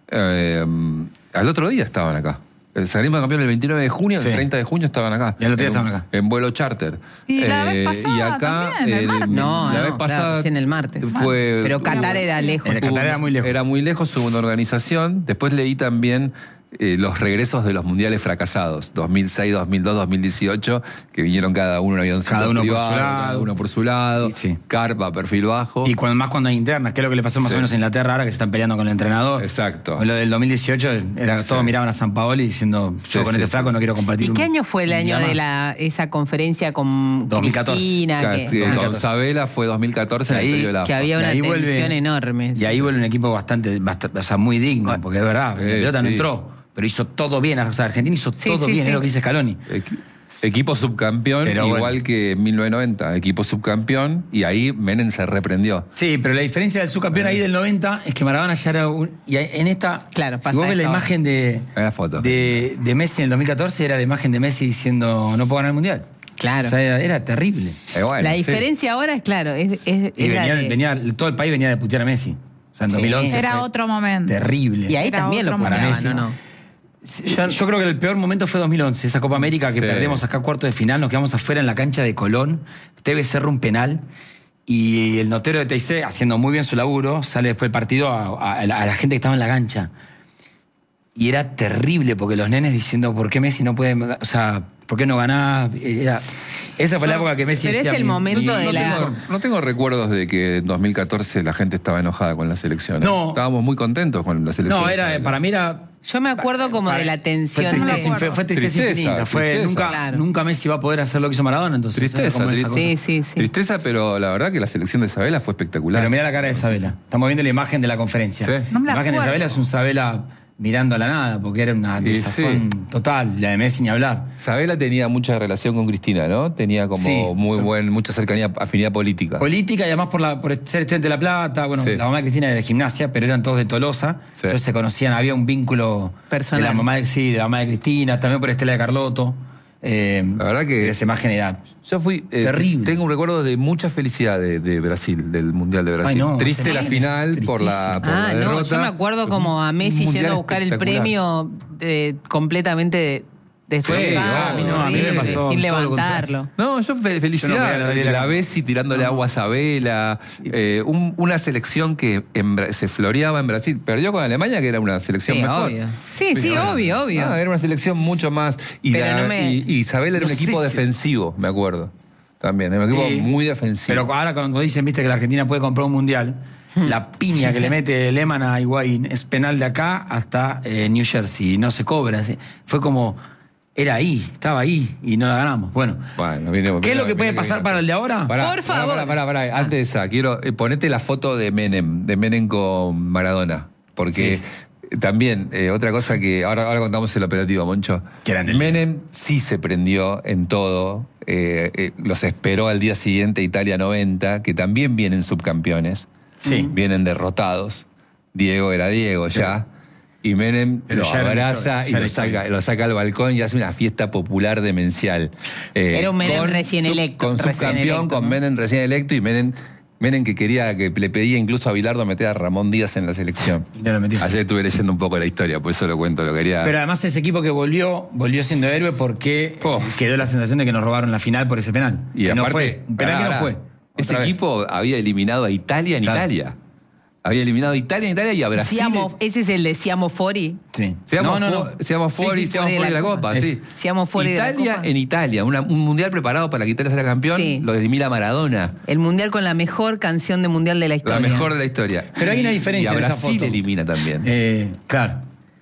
eh, al otro día estaban acá. Eh, Salimos campeones el veintinueve de junio, Sí. el treinta de junio estaban acá. Y al otro día En un- estaban acá. En vuelo charter. Y la vez pasada y acá, también, el martes. No, la no, vez pasada claro, recién el martes. fue. Pero Qatar era lejos. El Qatar era muy lejos. Era muy lejos, hubo una organización. Después leí también eh, los regresos de los mundiales fracasados, dos mil seis, dos mil dos, dos mil dieciocho, que vinieron cada uno en un avioncito Cada uno por privado, su lado. cada uno por su lado, Y sí. carpa, perfil bajo. Y cuando, más cuando hay internas, que es lo que le pasó más Sí. o menos en Inglaterra ahora que se están peleando con el entrenador. Exacto. Lo del dos mil dieciocho, era, todos miraban a San Paoli diciendo, yo Sí, con sí, este sí, flaco sí. no quiero compartir. ¿Y un- qué año fue el un año día de más. la, esa conferencia con dos mil catorce. Cristina? Que- Que, que con Sabela fue dos mil catorce en el Ahí- periodo de la que había Y una ahí tensión vuelve- enorme. Y ahí vuelve un equipo bastante, bastante o sea, muy digno, porque es verdad, Eh, la pelota no sí. entró, pero hizo todo bien. O sea, Argentina hizo Sí, todo sí, bien, sí. es lo que dice Scaloni. Equi- Equipo subcampeón, Pero igual bueno. que en mil novecientos noventa, equipo subcampeón, y ahí Menem se reprendió. Sí, pero la diferencia del subcampeón ahí del noventa es que Maradona ya era un... Y en esta, Claro, si pasa vos ves la esto. imagen de, Hay la foto. de, de Messi en el dos mil catorce, era la imagen de Messi diciendo no puedo ganar el Mundial. Claro. O sea, era, era terrible. Eh, bueno, la sí. diferencia ahora es, claro, es, es, Y es la venía, de- venía, todo el país venía de putear a Messi. O sea, en Sí. dos mil once Era fue otro momento. terrible. Y ahí Era también lo otro puteaban, Messi. ¿o no? Yo, yo creo que el peor momento fue dos mil once, esa Copa América que sí. perdemos acá cuarto de final, nos quedamos afuera en la cancha de Colón, Tevez cerra un penal y el notero de T I C, haciendo muy bien su laburo, sale después del partido a, a, a, la, a la gente que estaba en la cancha. Y era terrible porque los nenes diciendo, ¿por qué Messi no puede...? O sea, ¿por qué no ganás? Era, esa fue yo, la época que Messi pero decía... Pero es el momento no, de no la... Tengo, no tengo recuerdos de que en dos mil catorce la gente estaba enojada con la selección. No. Estábamos muy contentos con la selección. No, era, para mí era... Yo me acuerdo como para, de la tensión. Fue tristeza, de... fue, fue tristeza, tristeza infinita. Fue, tristeza. Nunca, Claro. nunca Messi va a poder hacer lo que hizo Maradona, entonces. Tristeza, tristeza. Sí, sí, sí. Tristeza, pero la verdad que la selección de Sabela fue espectacular. Pero mira la cara de Sabela. Estamos viendo la imagen de la conferencia. Sí. No me la la imagen acuerdo. de Sabela es un Sabela mirando a la nada, porque era una desazón sí. total. La de Messi ni hablar. Sabela tenía mucha relación con Cristina, ¿no? Tenía como sí, muy son... buen, mucha cercanía, afinidad política. Política y además por, la, por ser estudiante de La Plata. Bueno, sí. la mamá de Cristina era de gimnasia, pero eran todos de Tolosa. Sí. Entonces se conocían, había un vínculo personal. De la mamá de, sí, de la mamá de Cristina, también por Estela de Carlotto. Eh, la verdad que esa imagen era yo fui eh, terrible. Tengo un recuerdo de mucha felicidad de, de Brasil, del Mundial de Brasil. Ay, no, triste la final por la, por ah, la derrota. No, yo me acuerdo como a Messi yendo a buscar el premio eh, completamente destrozado, ah, a mí no, a mí me pasó sin levantarlo. No, yo fe felicidad. Yo no la, la Bessi tirándole no. agua a Sabela. Eh, un, una selección que en, se floreaba en Brasil. Perdió con Alemania, que era una selección sí, mejor. Obvio. Sí, sí, Pero, obvio, obvio. Ah, era una selección mucho más. Y, la, no me... y, y Isabel era no un equipo sé defensivo, me acuerdo. También, era un equipo sí, muy defensivo. Pero ahora cuando dicen, viste, que la Argentina puede comprar un mundial, la piña que le mete Lehmann a Higuaín es penal de acá hasta eh, New Jersey. No se cobra. ¿sí? Fue como... Era ahí, estaba ahí y no la ganamos. Bueno, bueno viene, ¿qué viene, es lo que puede viene, pasar viene. para el de ahora? Pará, Por favor. Pará, pará, pará, pará. Antes de esa, quiero eh, ponete la foto de Menem, de Menem con Maradona. Porque sí. también, eh, otra cosa que ahora, ahora contamos el operativo, Moncho. Menem sí se prendió en todo. Eh, eh, los esperó al día siguiente Italia noventa, que también vienen subcampeones. Sí. Vienen derrotados. Diego era Diego ya. Y Menem Pero lo abraza y lo saca, lo saca al balcón y hace una fiesta popular demencial. Eh, Era un Menem con, recién electo. Con subcampeón, con ¿no? Menem recién electo y Menem, Menem que quería, que le pedía incluso a Bilardo meter a Ramón Díaz en la selección. Y no lo metió. Ayer estuve leyendo un poco la historia, por eso lo cuento, lo quería... Pero además ese equipo que volvió, volvió siendo héroe porque oh. quedó la sensación de que nos robaron la final por ese penal. Y que aparte, no fue. Un penal pará, que no fue. Ese equipo vez. había eliminado a Italia en claro. Italia. Había eliminado a Italia en Italia y a Brasil. Siamo, ese es el de Siamo Fori. Sí. Siamo no, no, no. Siamo Fori, sí, sí, Siamo Fori de la Copa, Copa sí. Siamo Fori Italia de la Copa. en Italia, una, un mundial preparado para que Italia sea campeón, sí. lo elimina Maradona. El mundial con la mejor canción de mundial de la historia. La mejor de la historia. Pero hay una diferencia y a en Brasil esa foto. elimina también. Eh, claro.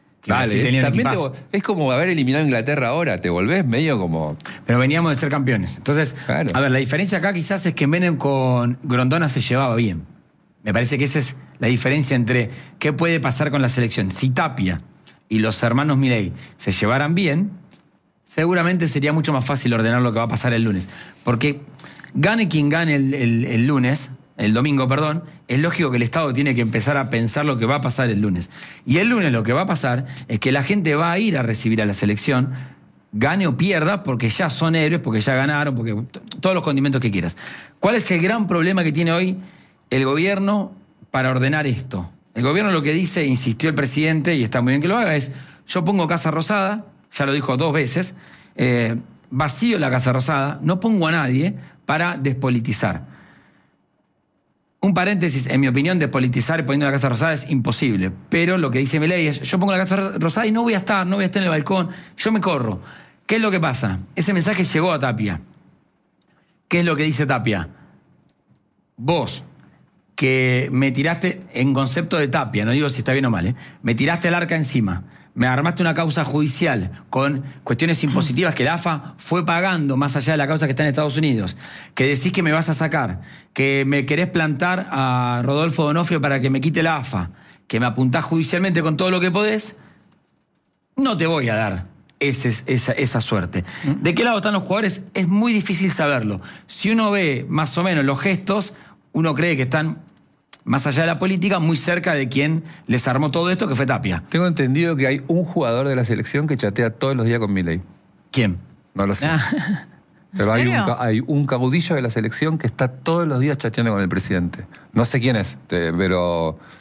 Vale, es, también te, es como haber eliminado a Inglaterra ahora, te volvés medio como... Pero veníamos de ser campeones. Entonces, claro. a ver, la diferencia acá quizás es que Menem con Grondona se llevaba bien. Me parece que esa es la diferencia entre qué puede pasar con la selección. Si Tapia y los hermanos Milei se llevaran bien, seguramente sería mucho más fácil ordenar lo que va a pasar el lunes. Porque gane quien gane el, el, el lunes, el domingo, perdón, es lógico que el Estado tiene que empezar a pensar lo que va a pasar el lunes. Y el lunes lo que va a pasar es que la gente va a ir a recibir a la selección, gane o pierda, porque ya son héroes, porque ya ganaron, porque todos los condimentos que quieras. ¿Cuál es el gran problema que tiene hoy el gobierno para ordenar esto? El gobierno lo que dice, insistió el presidente, y está muy bien que lo haga, es yo pongo Casa Rosada, ya lo dijo dos veces, eh, vacío la Casa Rosada, no pongo a nadie para despolitizar. Un paréntesis, en mi opinión, despolitizar poniendo la Casa Rosada es imposible, pero lo que dice Milei es yo pongo la Casa Rosada y no voy a estar, no voy a estar en el balcón, yo me corro. ¿Qué es lo que pasa? Ese mensaje llegó a Tapia. ¿Qué es lo que dice Tapia? Vos, que me tiraste, en concepto de Tapia, no digo si está bien o mal, ¿eh? me tiraste el arca encima, me armaste una causa judicial con cuestiones impositivas que la A F A fue pagando más allá de la causa que está en Estados Unidos, que decís que me vas a sacar, que me querés plantar a Rodolfo Donofrio para que me quite la A F A, que me apuntás judicialmente con todo lo que podés, no te voy a dar ese, esa, esa suerte. ¿De qué lado están los jugadores? Es muy difícil saberlo. Si uno ve más o menos los gestos, uno cree que están más allá de la política, muy cerca de quien les armó todo esto, que fue Tapia. Tengo entendido que hay un jugador de la selección que chatea todos los días con Milei. ¿Quién? No lo sé. Ah. Pero hay un, hay un caudillo de la selección que está todos los días chateando con el presidente. No sé quién es, pero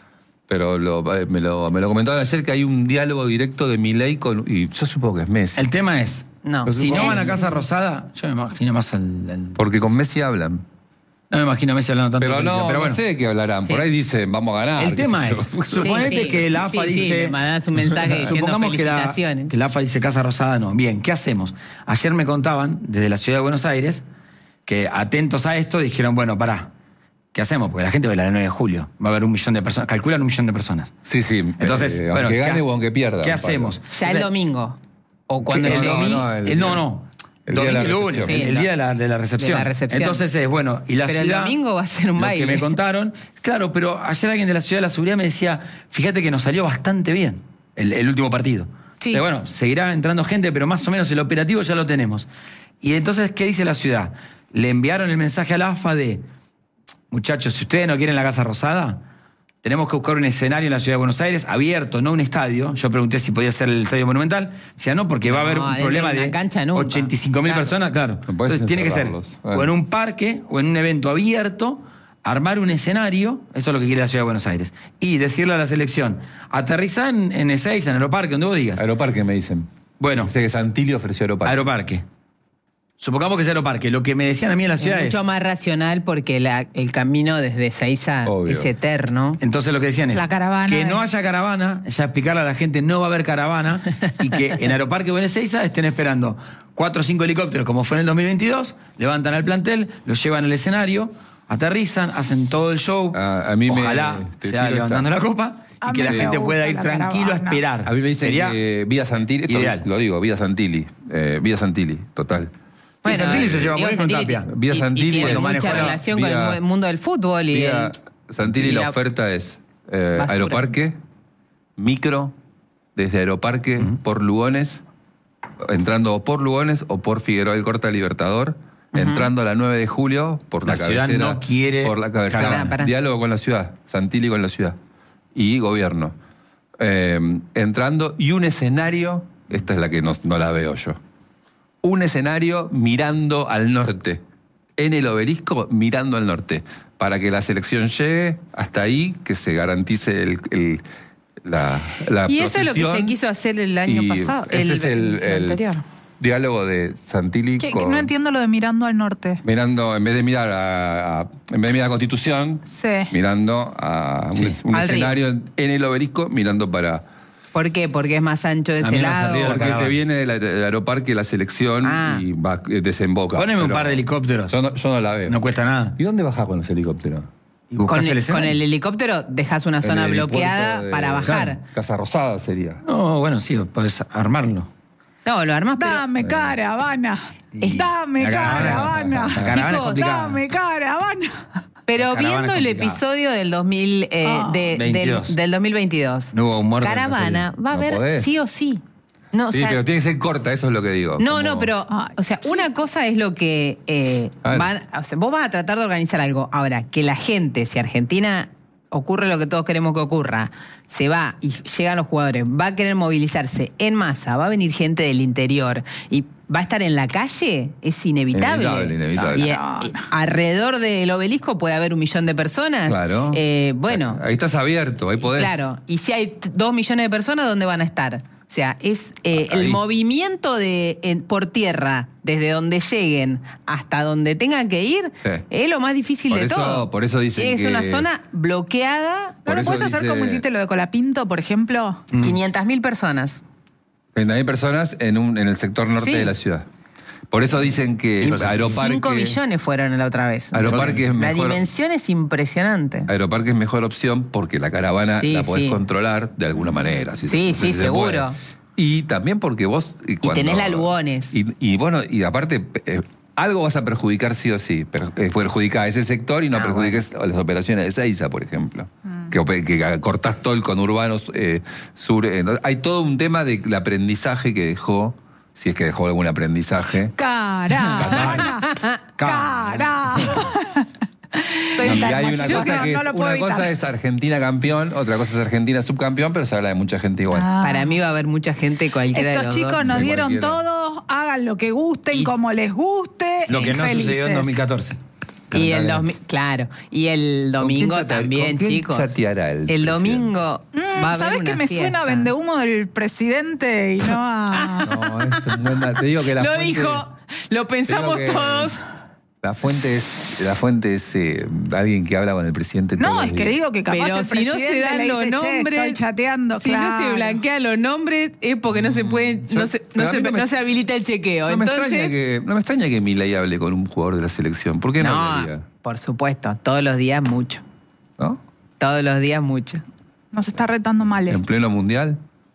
Pero lo, me, lo, me lo comentaban ayer que hay un diálogo directo de Milei con... Y yo supongo que es Messi. El tema es, No. si no Es- van a Casa Rosada, yo me imagino más al... al- Porque con Messi hablan. no me imagino a Messi hablando tanto. Pero de política, no, pero no bueno. sé de qué hablarán. Por Sí. ahí dicen, vamos a ganar. El qué tema sé es, yo. suponete Sí, sí. que la A F A Sí, sí, dice... le mandás un mensaje diciendo Supongamos que la, felicitaciones. que la A F A dice Casa Rosada no. Bien, ¿qué hacemos? Ayer me contaban, desde la ciudad de Buenos Aires, que atentos a esto, dijeron, bueno, pará, ¿qué hacemos? Porque la gente va a ir el nueve de julio. Va a haber un millón de personas, calculan un millón de personas. Sí, sí. Entonces, eh, bueno, aunque ¿qué gane ha- o aunque pierda. ¿Qué Pablo. hacemos? Ya el domingo. O cuando el no, llegue. domingo- no, el el- no, día- no. el día de la Domingo y lunes, recepción. el, Sí, el no. día de la, de la recepción. De la recepción. Entonces es, bueno, y la Pero el ciudad... domingo va a ser un lo baile. que me contaron, claro, pero ayer alguien de la ciudad de la seguridad me decía, fíjate que nos salió bastante bien el, el último partido. Sí. Pero bueno, seguirá entrando gente, pero más o menos el operativo ya lo tenemos. Y entonces, ¿qué dice la ciudad? Le enviaron el mensaje a la A F A de, muchachos, si ustedes no quieren la Casa Rosada, tenemos que buscar un escenario en la ciudad de Buenos Aires, abierto, no un estadio. Yo pregunté si podía ser el Estadio Monumental. Decía, no, porque va a No, haber un adentro problema de una de cancha nunca. ochenta y cinco mil Claro. personas, claro. No puedes Entonces tiene que ser encerrarlos. o Bueno. en un parque o en un evento abierto, armar un escenario, eso es lo que quiere la ciudad de Buenos Aires, y decirle a la selección, aterrizá en, en Ezeiza, en Aeroparque, donde vos digas. Aeroparque me dicen. Bueno, Sé que Santilli ofreció Aeroparque. Aeroparque. Supongamos que es Aeroparque. Lo que me decían a mí en la Es ciudad es... mucho más racional porque la- el camino desde Ezeiza Obvio. es eterno. Entonces lo que decían es La caravana que de- no haya caravana, ya explicarle a la gente no va a haber caravana y que en Aeroparque o en Ezeiza estén esperando cuatro o cinco helicópteros como fue en el dos mil veintidós, levantan al plantel, lo llevan al escenario, aterrizan, hacen todo el show, A- a mí me- ojalá te sea tiro levantando esta. la copa A y que mí la me gente gusta pueda ir la tranquilo a caravana. esperar. A mí me dicen Sería que Vía Santilli, esto ideal. lo digo, Vía Santilli, eh, Vía Santilli, total. Sí, Santilli se lleva muy Diego bien con Santilli Tapia. ti- Vía y- Santilli y tiene es- mucha Vía- relación con Vía- el mu- mundo del fútbol y Vía el- Santilli y la la- oferta es eh, Basura. Aeroparque, micro, desde Aeroparque por Lugones, entrando por Lugones o por Figueroa del Corta Libertador, entrando a la nueve de julio por la, La ciudad cabecera. no quiere por la cabecera. caravana. Pará, pará. Diálogo con la ciudad, Santilli con la ciudad y gobierno. Eh, entrando y un escenario, esta es la que no, no la veo yo. Un escenario mirando al norte, en el obelisco mirando al norte, para que la selección llegue hasta ahí, que se garantice el, el- la, la Y eso es lo que procesión. se quiso hacer el año Y pasado. Ese el, es el, el el anterior. diálogo de Santilli Que- que con... no entiendo lo de mirando al norte. Mirando, en vez de mirar a, a- en vez de mirar a Constitución, Sí. mirando a un, Sí. es- un Al escenario en, en el obelisco, mirando para... ¿Por qué? Porque es más ancho de A mí ese me ha lado. salido la Porque caravana. te viene del, del aeroparque la selección Ah. y va, eh, desemboca. Poneme un Pero par de helicópteros. Yo no, yo no la veo. No cuesta nada. ¿Y dónde bajás con los helicópteros? Y buscás Con el el, escenario. con el helicóptero dejas una En zona el bloqueada puerto de- para bajar. Claro, Casa Rosada sería. No, bueno, sí, podés armarlo. No, lo armás, pero... Dame caravana. Y- Dame la caravana- caravana. La caravana es Chicos, complicada. Dame caravana. Pero La caravana viendo es el complicada. episodio del dos mil, eh, Ah. de- del, veintidós. del dos mil veintidós, No hubo un muerto en la caravana va a No haber podés. sí o sí. No, o Sí, sea, pero tiene que ser corta, eso es lo que digo. no, Como- no, pero, Ay, o sea, una cosa es lo que eh, A ver. van, o sea, vos vas a tratar de organizar algo. Ahora, que la gente, si Argentina ocurre lo que todos queremos que ocurra, se va y llegan los jugadores, va a querer movilizarse en masa, va a venir gente del interior y va a estar en la calle, es inevitable. Inevitable, inevitable. Y, y alrededor del obelisco puede haber un millón de personas. Claro. Eh, bueno, Ahí estás abierto, ahí podés. claro. Y si hay t- dos millones de personas, ¿dónde van a estar? O sea, es eh, Ahí. el movimiento de en- por tierra, desde donde lleguen hasta donde tengan que ir, Sí. es lo más difícil Por de eso- todo. por eso dicen es que- una zona bloqueada, Por ¿No lo eso puedes hacer dice- como hiciste lo de Colapinto, por ejemplo? quinientas mil personas. treinta mil personas en, un, en el sector norte Sí. de la ciudad. Por eso dicen que Aeroparque... cinco millones fueron la otra vez. Aeroparque es La mejor. dimensión es impresionante. Aeroparque es mejor opción porque la caravana Sí, la podés sí. controlar de alguna manera. si Sí, se- si sí, se seguro. puede. Y también porque vos... Y, tenés la Lugones. Y, y bueno, y aparte, eh, algo vas a perjudicar sí o sí. Per, eh, perjudica a ese sector y no Ah, perjudiques a las operaciones de Ezeiza, por ejemplo. Que, ope- que cortás todo el conurbano eh, sur. eh, no- hay todo un tema del aprendizaje que dejó, si es que dejó algún aprendizaje. Caravana. Caravana. Soy Y tan hay una macho, cosa no, que no es, lo puedo una cosa evitar. es Argentina campeón, otra cosa es Argentina subcampeón, pero se habla de mucha gente igual. Ah. Para mí va a haber mucha gente cualquiera de Estos los chicos dos. nos de dieron cualquiera. todo, hagan lo que gusten, Y- como les guste. Lo que y no felices. sucedió en dos mil catorce. Y el domi- claro, y el domingo chate- también, ¿con quién chicos. chateará el el presidente? domingo Mm, va a haber ¿Sabés una que me fiesta. suena a vendehumo del presidente y no a. No, es un buen- te digo que la Lo fuente- dijo, lo pensamos te digo que todos. La fuente es, la fuente es eh, alguien que habla con el presidente todos No, los es que días. digo que capaz Pero el si no presidente se dan le los dice, "Che, nombres, estoy chateando, si claro". no se blanquean los nombres es porque no se puede, Yo- no se, pero no a se, mí no me- no se habilita el chequeo. No me, Entonces, extraña que, no me extraña que Milei hable con un jugador de la selección. ¿Por qué no, no, hablaría? por supuesto, todos los días mucho. ¿No? Todos los días mucho. Nos está retando mal. eh. En pleno mundial.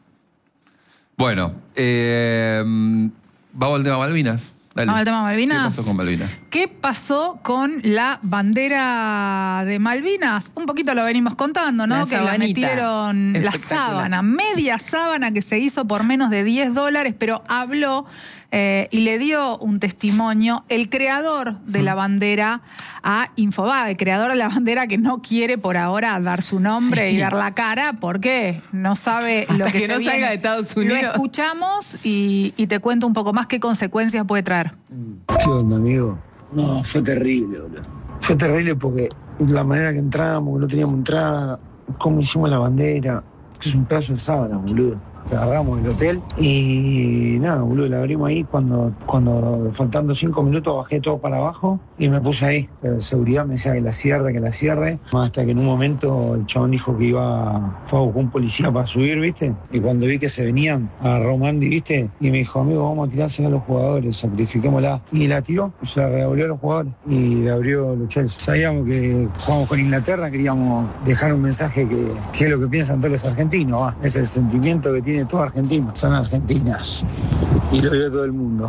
Bueno, eh, vamos al tema Malvinas. Dale. Vamos al tema Malvinas. ¿Qué pasó con Malvinas? ¿Qué pasó con la bandera de Malvinas? Un poquito lo venimos contando, ¿no? La que la sabanita. metieron la Espectacular. sábana, media sábana que se hizo por menos de diez dólares, pero habló eh, y le dio un testimonio el creador de la bandera a Infobae, el creador de la bandera que no quiere por ahora dar su nombre y dar la cara porque no sabe lo Hasta que, que se no viene. salga de Estados Lo Unidos. escuchamos y, y te cuento un poco más qué consecuencias puede traer. ¿Qué onda, amigo? No, fue terrible, boludo. Fue terrible porque la manera que entramos, que no teníamos entrada, cómo hicimos la bandera, que es un pedazo de sábana, boludo. La agarramos del hotel y nada, boludo, la abrimos ahí cuando, cuando faltando cinco minutos bajé todo para abajo y me puse ahí. Pero seguridad me decía que la cierre, que la cierre. Hasta que en un momento el chabón dijo que iba, fue a buscar un policía para subir, ¿viste? Y cuando vi que se venían, agarró Mandy, ¿viste? Y me dijo, amigo, vamos a tirársela a los jugadores, sacrifiquémosla. Y la tiró, se revolvió a los jugadores y le abrió los Chelsea. Sabíamos que jugamos con Inglaterra, queríamos dejar un mensaje que, que es lo que piensan todos los argentinos, va. Es el sentimiento que tiene todo argentino. Son argentinas. Y lo vio todo el mundo.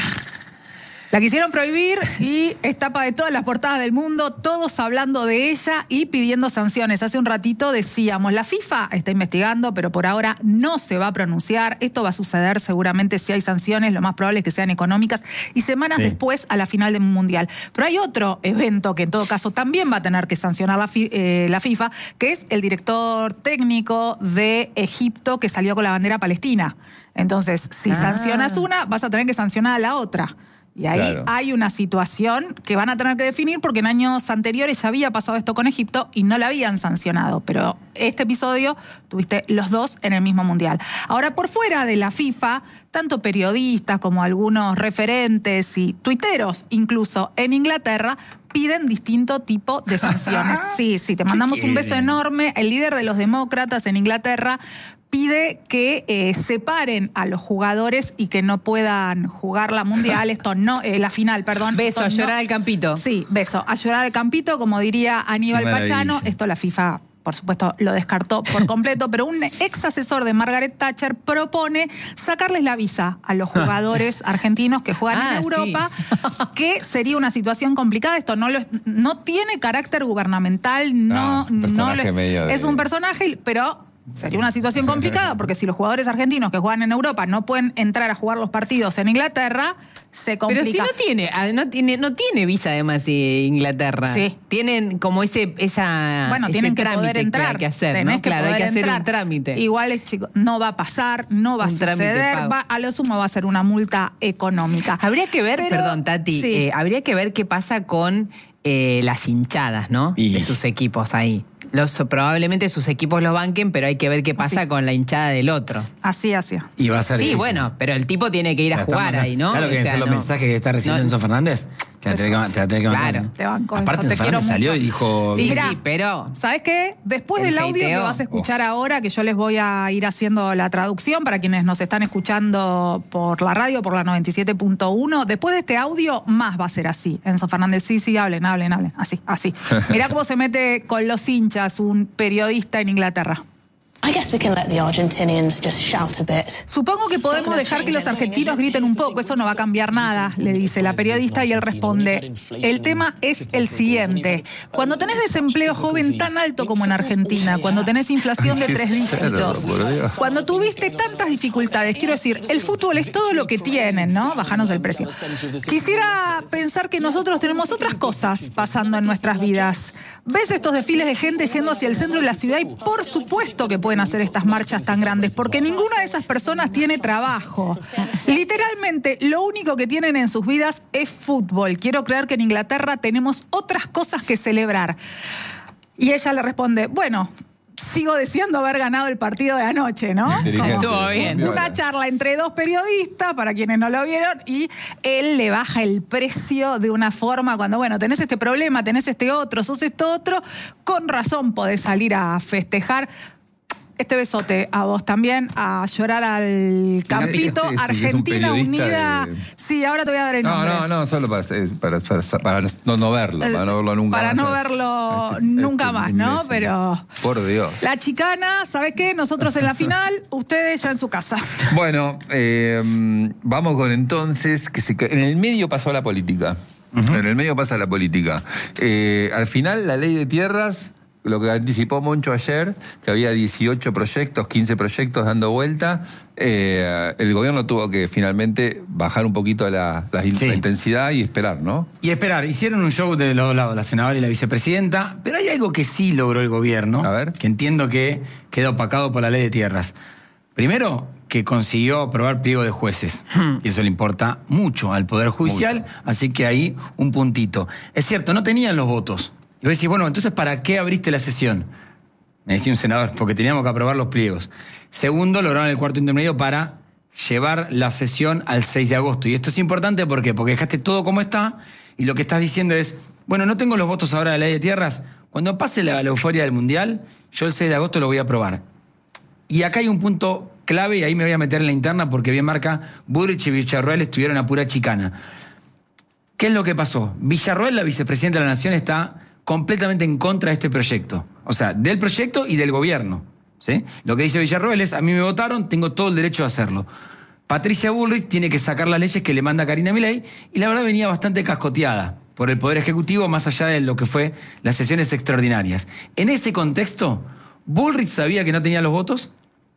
La quisieron prohibir y es tapa de todas las portadas del mundo, todos hablando de ella y pidiendo sanciones. Hace un ratito decíamos, la FIFA está investigando, pero por ahora no se va a pronunciar. Esto va a suceder seguramente si hay sanciones, lo más probable es que sean económicas y semanas Sí. después a la final del Mundial. Pero hay otro evento que en todo caso también va a tener que sancionar la, fi- eh, la FIFA, que es el director técnico de Egipto que salió con la bandera palestina. Entonces, si Ah. sancionas una, vas a tener que sancionar a la otra. Y ahí Claro. hay una situación que van a tener que definir porque en años anteriores ya había pasado esto con Egipto y no la habían sancionado. Pero este episodio tuviste los dos en el mismo mundial. Ahora, por fuera de la FIFA, tanto periodistas como algunos referentes y tuiteros, incluso en Inglaterra, piden distinto tipo de sanciones. Sí, sí, te mandamos un beso quieren? enorme. El líder de los demócratas en Inglaterra pide que eh, separen a los jugadores y que no puedan jugar la mundial, esto no, eh, la final, perdón. Beso, Esto a llorar no- al campito. Sí, beso, a llorar al campito, como diría Aníbal Qué maravilla. Pachano. Esto la FIFA, por supuesto, lo descartó por completo, pero un ex asesor de Margaret Thatcher propone sacarles la visa a los jugadores argentinos que juegan Ah, en Europa, que sería una situación complicada. Esto no, lo, no tiene carácter gubernamental, no, Ah, un no personaje lo- medio de- es un personaje, pero sería una situación complicada porque si los jugadores argentinos que juegan en Europa no pueden entrar a jugar los partidos en Inglaterra, se complica. Pero si no tiene, ah, no tiene, no tiene visa además eh, Inglaterra. Sí. Tienen como ese, esa, Bueno, ese tienen que trámite poder entrar. hay que hacer, Tenés ¿no? que Claro, hay poder que hacer entrar. un trámite. Igual, eh, chicos, no va a pasar, no va a Un trámite suceder, pago. va, a lo sumo va a ser una multa económica. Habría que ver, Pero- perdón, Tati, sí. eh, habría que ver qué pasa con eh, las hinchadas, ¿no? Y- De sus equipos ahí. Los, probablemente sus equipos los banquen, pero hay que ver qué pasa Sí. con la hinchada del otro. Así, así. Y va a ser Sí, difícil. bueno, pero el tipo tiene que ir a La jugar estamos- ahí, ¿no? ¿Sabes lo que O sea, son los no- mensajes que está recibiendo no- Enzo Fernández? Te la tenés que, te la tenés que mandar, Claro. ¿eh? Te banco, Aparte, Enzo, te Enzo quiero Fernández salió mucho. y dijo... Sí, Sí, mirá. pero... ¿Sabes qué? Después El del audio hateo. que vas a escuchar ahora, que yo les voy a ir haciendo la traducción para quienes nos están escuchando por la radio, por la noventa y siete punto uno, después de este audio, más va a ser así. Enzo Fernández, sí, sí, hablen, hablen, hablen. Así, así. Mirá cómo se mete con los hinchas un periodista en Inglaterra. I guess we can let the Argentinians just shout a bit. Supongo que podemos dejar que los argentinos griten un poco, eso no va a cambiar nada, le dice la periodista y él responde, el tema es el siguiente, cuando tenés desempleo joven tan alto como en Argentina, cuando tenés inflación de Qué tres cerdo, dígitos, por Dios. cuando tuviste tantas dificultades, quiero decir, el fútbol es todo lo que tienen, ¿no? Bajanos el precio. Quisiera pensar que nosotros tenemos otras cosas pasando en nuestras vidas. ¿Ves estos desfiles de gente yendo hacia el centro de la ciudad? Y por supuesto que pueden hacer estas marchas tan grandes, porque ninguna de esas personas tiene trabajo. Literalmente, lo único que tienen en sus vidas es fútbol. Quiero creer que en Inglaterra tenemos otras cosas que celebrar. Y ella le responde, bueno, sigo deseando haber ganado el partido de anoche, ¿no? Estuvo bien. Una charla entre dos periodistas, para quienes no lo vieron, y él le baja el precio de una forma cuando, bueno, tenés este problema, tenés este otro, sos esto otro, con razón podés salir a festejar. Este besote a vos también, a llorar al campito. Este, este, Argentina es Unida. De... Sí, ahora te voy a dar el no, nombre. No, no, solo para, para, para, para no, no verlo, para no verlo nunca para más. no verlo este, nunca este más, ¿no? imbécil. Pero... Por Dios. La chicana, ¿sabes qué? Nosotros en la final, ustedes ya en su casa. Bueno, eh, vamos con entonces, que se, en el medio pasó la política. Uh-huh. En el medio pasa la política. Eh, al final, la ley de tierras... Lo que anticipó Moncho ayer, que había dieciocho proyectos, quince proyectos dando vuelta, eh, el gobierno tuvo que finalmente bajar un poquito la, la, sí. la intensidad y esperar, ¿no? Y esperar. Hicieron un show de los dos lados, la senadora y la vicepresidenta, pero hay algo que sí logró el gobierno, a ver. que entiendo que queda opacado por la ley de tierras. Primero, que consiguió aprobar pliego de jueces. Hmm. Y eso le importa mucho al Poder Judicial, mucho. Así que ahí un puntito. Es cierto, no tenían los votos. Y vos decís, bueno, entonces, ¿para qué abriste la sesión? Me decía un senador, porque teníamos que aprobar los pliegos. Segundo, lograron el cuarto intermedio para llevar la sesión al seis de agosto. Y esto es importante, ¿por qué? Porque dejaste todo como está y lo que estás diciendo es, bueno, no tengo los votos ahora de la ley de tierras, cuando pase la, la euforia del Mundial, yo el seis de agosto lo voy a aprobar. Y acá hay un punto clave, y ahí me voy a meter en la interna, porque bien marca, Bullrich y Villarroel estuvieron a pura chicana. ¿Qué es lo que pasó? Villarroel, la vicepresidenta de la Nación, está completamente en contra de este proyecto. O sea, del proyecto y del gobierno, ¿sí? Lo que dice Villarroel es, a mí me votaron, tengo todo el derecho de hacerlo. Patricia Bullrich tiene que sacar las leyes que le manda Karina Milei, y la verdad venía bastante cascoteada por el Poder Ejecutivo, más allá de lo que fue las sesiones extraordinarias. En ese contexto, Bullrich sabía que no tenía los votos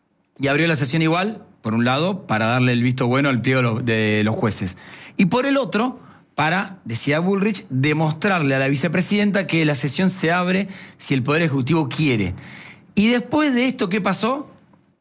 y abrió la sesión igual, por un lado, para darle el visto bueno al pliego de los jueces. Y por el otro, para, decía Bullrich, demostrarle a la vicepresidenta que la sesión se abre si el Poder Ejecutivo quiere. Y después de esto, ¿qué pasó?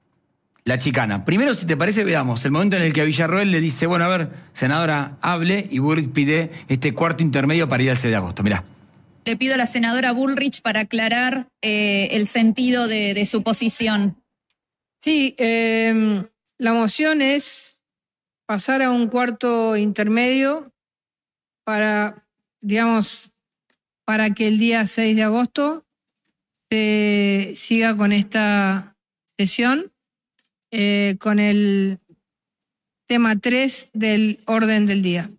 La chicana. Primero, si te parece, veamos el momento en el que a Villarroel le dice, bueno, a ver, senadora, hable, y Bullrich pide este cuarto intermedio para ir al seis de agosto. Mirá. Le pido a la senadora Bullrich para aclarar eh, el sentido de, de su posición. Sí, eh, la moción es pasar a un cuarto intermedio para, digamos, para que el día seis de agosto se siga con esta sesión, eh, con el tema tres del orden del día.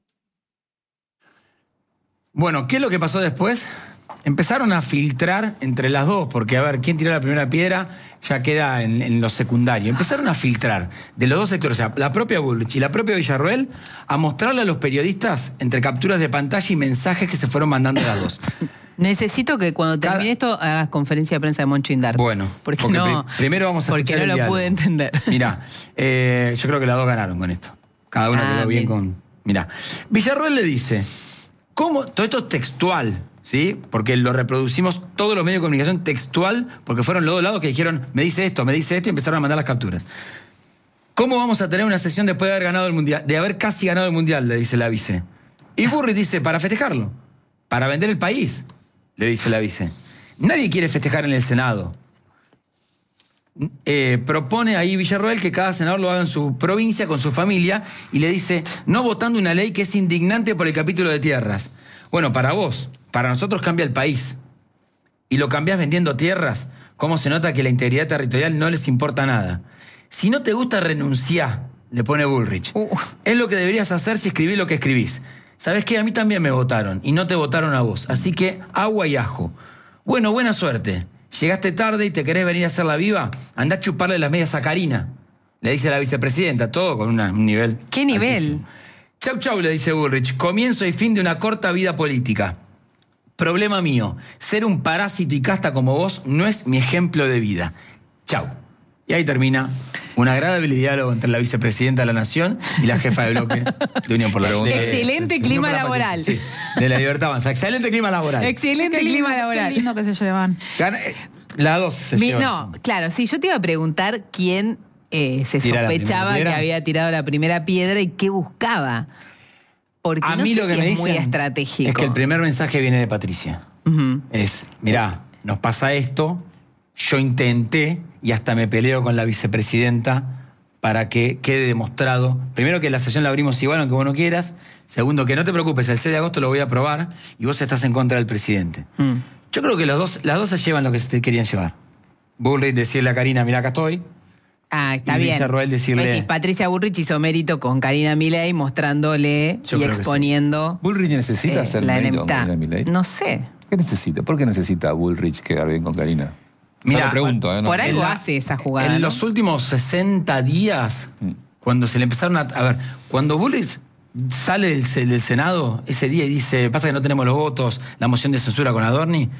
Bueno, ¿qué es lo que pasó después? Empezaron a filtrar entre las dos, porque a ver, quién tiró la primera piedra ya queda en, en lo secundario. Empezaron a filtrar de los dos sectores, o sea, la propia Bullrich y la propia Villarroel, a mostrarle a los periodistas entre capturas de pantalla y mensajes que se fueron mandando las dos. Necesito que cuando termine Cada... esto hagas conferencia de prensa de Moncho Indarte. Bueno, porque, porque no, pr primero vamos a porque no lo diálogo. pude entender. Mirá, eh, yo creo que las dos ganaron con esto. Cada uno ah, quedó bien, bien con... Mirá, Villarroel le dice, ¿cómo? Todo esto es textual, ¿sí? Porque lo reproducimos todos los medios de comunicación textual, porque fueron los dos lados que dijeron, me dice esto, me dice esto, y empezaron a mandar las capturas. ¿Cómo vamos a tener una sesión después de haber ganado el Mundial? De haber casi ganado el Mundial, le dice la vice. Y Bullrich dice, para festejarlo, para vender el país, le dice la vice. Nadie quiere festejar en el Senado. Eh, propone ahí Villarroel que cada senador lo haga en su provincia, con su familia, y le dice, no votando una ley que es indignante por el capítulo de tierras. Bueno, para vos, para nosotros cambia el país. Y lo cambiás vendiendo tierras, ¿cómo se nota que la integridad territorial no les importa nada? Si no te gusta, renunciá, le pone Bullrich. Uh. Es lo que deberías hacer si escribís lo que escribís. ¿Sabés qué? A mí también me votaron, y no te votaron a vos. Así que, agua y ajo. Bueno, buena suerte. Llegaste tarde y te querés venir a hacer la viva, andá a chuparle las medias a Karina. Le dice la vicepresidenta, todo con una, un nivel. ¿Qué nivel? Altísimo. Chau, chau, le dice Bullrich. Comienzo y fin de una corta vida política. Problema mío. Ser un parásito y casta como vos no es mi ejemplo de vida. Chau. Y ahí termina un agradable diálogo entre la vicepresidenta de la Nación y la jefa de bloque de Unión por la Libertad. Excelente de, clima la laboral. Sí, de la Libertad Avanza. Excelente clima laboral. Excelente clima laboral. Qué lindo que se llevan. Gana, eh, Las dos se Mi, llevan. no, claro, sí, yo te iba a preguntar quién eh, se Tira la sospechaba primera que piedra. había tirado la primera piedra y qué buscaba. Porque A no mí sé lo que si me es muy dicen estratégico. es que el primer mensaje viene de Patricia. Ujú. Es, mirá, nos pasa esto, yo intenté y hasta me peleo con la vicepresidenta para que quede demostrado, primero que la sesión la abrimos igual aunque vos no quieras, segundo que no te preocupes, el seis de agosto lo voy a aprobar y vos estás en contra del presidente. Mm. Yo creo que los dos, las dos se llevan lo que se querían llevar. Bullrich decirle a Karina, mirá, acá estoy. Ah, está Y bien. Villarroel decirle- Pues sí, Patricia Bullrich hizo mérito con Karina Milei mostrándole Yo y creo que exponiendo ¿Bullrich necesita eh, hacer la mérito con enemistad. Karina Milei? No sé. ¿Qué necesita? ¿Por qué necesita Bullrich quedar bien con Karina? Mirá, Yo lo pregunto, ¿eh? No- por algo En la- hace esa jugada. En ¿no? los últimos sesenta días, Mm. cuando se le empezaron a... A ver, cuando Bullrich sale del, se- del Senado ese día y dice, pasa que no tenemos los votos, la moción de censura con Adorni,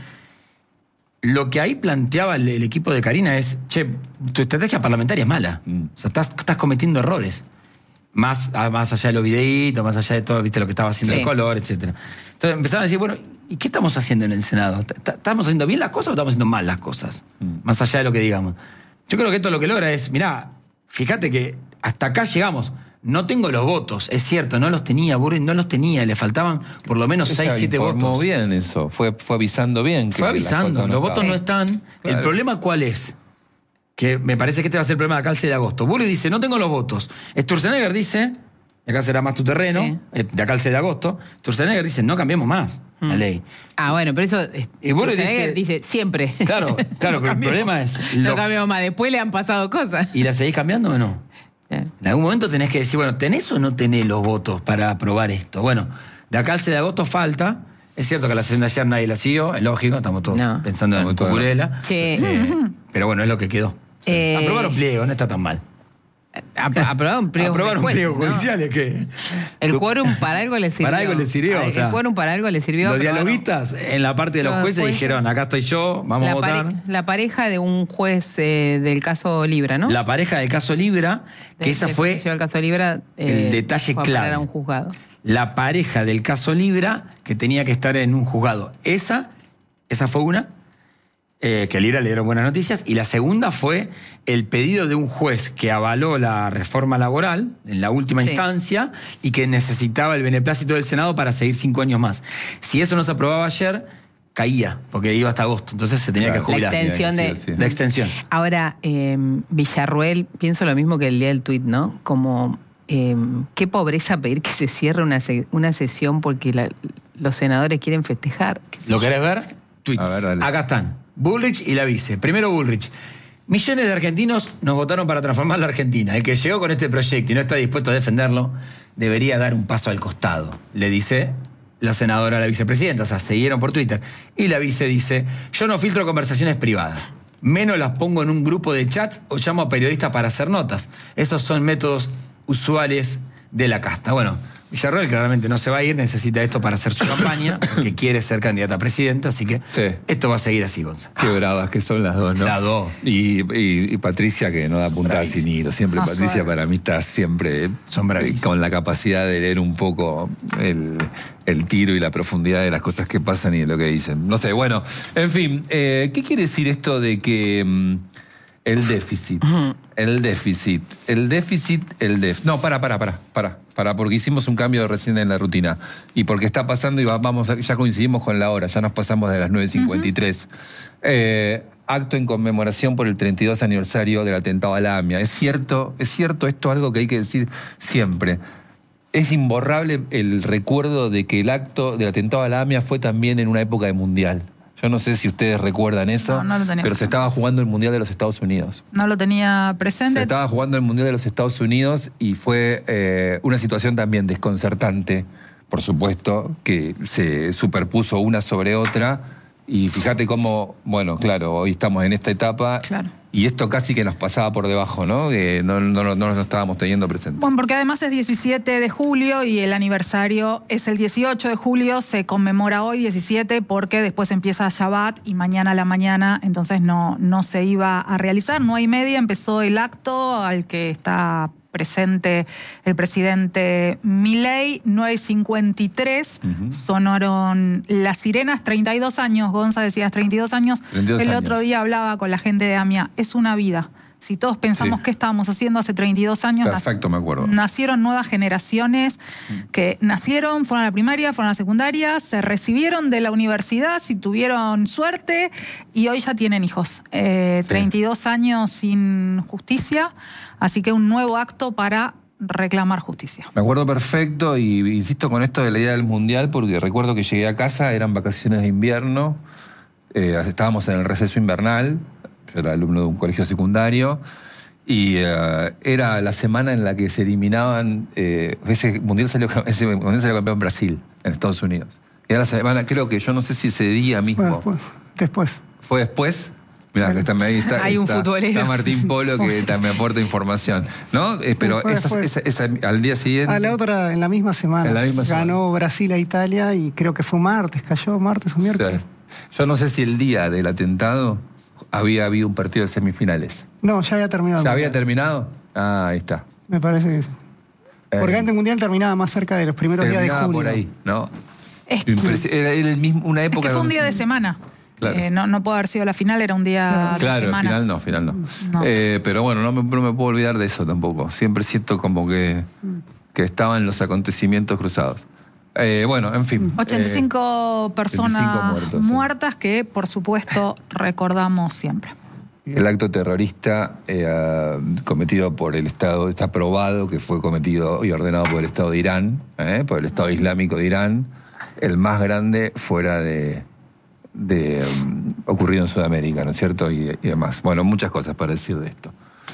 lo que ahí planteaba el, el equipo de Karina es, che, tu estrategia parlamentaria es mala. Mm. O sea, estás, estás cometiendo errores. Más, ah, más allá de los videitos, más allá de todo, viste lo que estaba haciendo Sí. el color, etcétera. Entonces empezaron a decir, bueno, ¿y qué estamos haciendo en el Senado? ¿T- ¿Estamos haciendo bien las cosas o estamos haciendo mal las cosas? Mm. Más allá de lo que digamos. Yo creo que esto lo que logra es, mirá, fíjate que hasta acá llegamos. No tengo los votos, es cierto, no los tenía, Bullrich no los tenía, le faltaban por lo menos seis, siete informó votos. bien eso, fue, fue avisando bien. que Fue las avisando, cosas no los votos no estaban. están. Claro. ¿El problema cuál es? Que me parece que este va a ser el problema de acá el seis de agosto. Bullrich dice, no tengo los votos. Sturzenegger dice, y acá será más tu terreno, Sí. eh, de acá al seis de agosto, Sturzenegger dice, no cambiemos más la ley. Ah, bueno, pero eso eh, Y Bullrich Sturzenegger dice- dice siempre. Claro, claro, No pero el cambiamos. problema es... No lo- cambiamos más, después le han pasado cosas. ¿Y la seguís cambiando o no? Eh. En algún momento tenés que decir, bueno, ¿tenés o no tenés los votos para aprobar esto? Bueno, de acá al seis de agosto falta. Es cierto que la sesión de ayer nadie la siguió, es lógico, estamos todos No. pensando en Estamos todos- Cucurella. Sí. Eh, pero bueno, es lo que quedó. Eh, Aprobaron pliego, no está tan mal. Ap- Aprobaron pliego Aprobaron juez, pliego ¿no? judicial, es que... El Su- quórum para algo le sirvió. Para algo le sirvió, Ah, o sea, el quórum para algo le sirvió. Los pero bueno, dialoguistas en la parte de los Los jueces jueces. dijeron, acá estoy yo, vamos la, a votar. pare- la pareja de un juez eh, del caso Libra, ¿no? La pareja del caso Libra, que Del- esa del fue... juicio del caso Libra. eh, el detalle fue a parar clave. a un juzgado. La pareja del caso Libra que tenía que estar en un juzgado. Esa, esa fue una, eh, que a Libra le dieron buenas noticias. Y la segunda fue el pedido de un juez que avaló la reforma laboral en la última Sí. instancia y que necesitaba el beneplácito del Senado para seguir cinco años más. Si eso no se aprobaba ayer, caía, porque iba hasta agosto. Entonces se tenía Claro. que jubilar. La extensión de- Sí, sí. La extensión. Ahora, eh, Villarruel, pienso lo mismo que el día del tuit, ¿no? Como, eh, qué pobreza pedir que se cierre una, se- una sesión porque la- los senadores quieren festejar. qué sé ¿Lo yo. querés ver? Tweets. A ver, dale. Acá están. Bullrich y la vice. Primero Bullrich. Millones de argentinos nos votaron para transformar la Argentina. El que llegó con este proyecto y no está dispuesto a defenderlo, debería dar un paso al costado, le dice la senadora a la vicepresidenta. O sea, siguieron por Twitter. Y la vice dice, yo no filtro conversaciones privadas. Menos las pongo en un grupo de chats o llamo a periodistas para hacer notas. Esos son métodos usuales de la casta. Bueno, Villarroel claramente no se va a ir, necesita esto para hacer su campaña, porque quiere ser candidata a presidenta, así que Sí. esto va a seguir así, Gonzalo. Qué bravas que son las dos, ¿no? Las dos. Y, y- y Patricia, que no da puntada Bravísima. sin hilo. Siempre Ah, Patricia suave. para mí está siempre Son eh, bravísimas. con la capacidad de leer un poco el, el tiro y la profundidad de las cosas que pasan y de lo que dicen. No sé, bueno, en fin, eh, ¿qué quiere decir esto de que mm, el déficit, el déficit, el déficit, el déficit? No, para, para, para, para, para, porque hicimos un cambio recién en la rutina y porque está pasando y va- vamos, a- ya coincidimos con la hora, ya nos pasamos de las nueve cincuenta y tres. Eh, acto en conmemoración por el treinta y dos aniversario del atentado a la AMIA. Es cierto, es cierto, esto es algo que hay que decir siempre. Es imborrable el recuerdo de que el acto del atentado a la AMIA fue también en una época de mundial. Yo no sé si ustedes recuerdan eso, No, no lo tenía pero se presente. estaba jugando el Mundial de los Estados Unidos. No lo tenía Se presente. estaba jugando el Mundial de los Estados Unidos y fue eh, una situación también desconcertante, por supuesto, que se superpuso una sobre otra. Y fíjate cómo, bueno, claro, hoy estamos en esta etapa Claro. y esto casi que nos pasaba por debajo, ¿no? Que no, no, no, no nos estábamos teniendo presentes. Bueno, porque además es diecisiete de julio y el aniversario es el dieciocho de julio, se conmemora hoy diecisiete porque después empieza Shabbat y mañana a la mañana, entonces no, no se iba a realizar, no hay media, empezó el acto al que está presente el presidente Milei. nueve cincuenta y tres uh-huh. sonaron las sirenas, treinta y dos años, Gonza decías treinta y dos años. treinta y dos el años. Otro día hablaba con la gente de AMIA, es una vida. Si todos pensamos sí. qué estábamos haciendo hace treinta y dos años, perfecto, me acuerdo. Nacieron nuevas generaciones que nacieron, fueron a la primaria, fueron a la secundaria, se recibieron de la universidad, si tuvieron suerte, y hoy ya tienen hijos. Eh, sí. treinta y dos años sin justicia, así que un nuevo acto para reclamar justicia. Me acuerdo perfecto, y insisto con esto de la idea del Mundial, porque recuerdo que llegué a casa, eran vacaciones de invierno, eh, estábamos en el receso invernal. Yo era alumno de un colegio secundario y uh, era la semana en la que se eliminaban. Eh, ese, mundial salió, ese mundial salió campeón Brasil, en Estados Unidos. Y era la semana, creo que yo no sé si ese día mismo. Fue después. después. ¿Fue después? Mirá, que está, ahí está, Hay un está, futbolero. Está Martín Polo que está, me aporta información. ¿No? Eh, pero esa, esa, esa, al día siguiente. A la otra, en la misma semana. En la misma ganó semana. Brasil a Italia y creo que fue martes, cayó martes o miércoles. O sea, yo no sé si el día del atentado había habido un partido de semifinales. No, ya había terminado. ¿Ya había terminado? Ah, ahí está. Me parece que sí. Porque eh, antes el Mundial terminaba más cerca de los primeros días de julio. por ahí, ¿no? Es que, era, era el mismo, una época... Es que fue un día de semana. Claro. Eh, no, no puede haber sido la final, era un día claro, de semana. Claro, final no, final no. no. Eh, pero bueno, no me, no me puedo olvidar de eso tampoco. Siempre siento como que, que estaban los acontecimientos cruzados. Eh, bueno, en fin. ochenta y cinco eh, personas ochenta y cinco muertos, muertas sí. que, por supuesto, recordamos siempre. El acto terrorista eh, cometido por el Estado, está probado que fue cometido y ordenado por el Estado de Irán, eh, por el Estado Islámico de Irán, el más grande fuera de, de um, ocurrido en Sudamérica, ¿no es cierto? Y, y demás. Bueno, muchas cosas para decir de esto.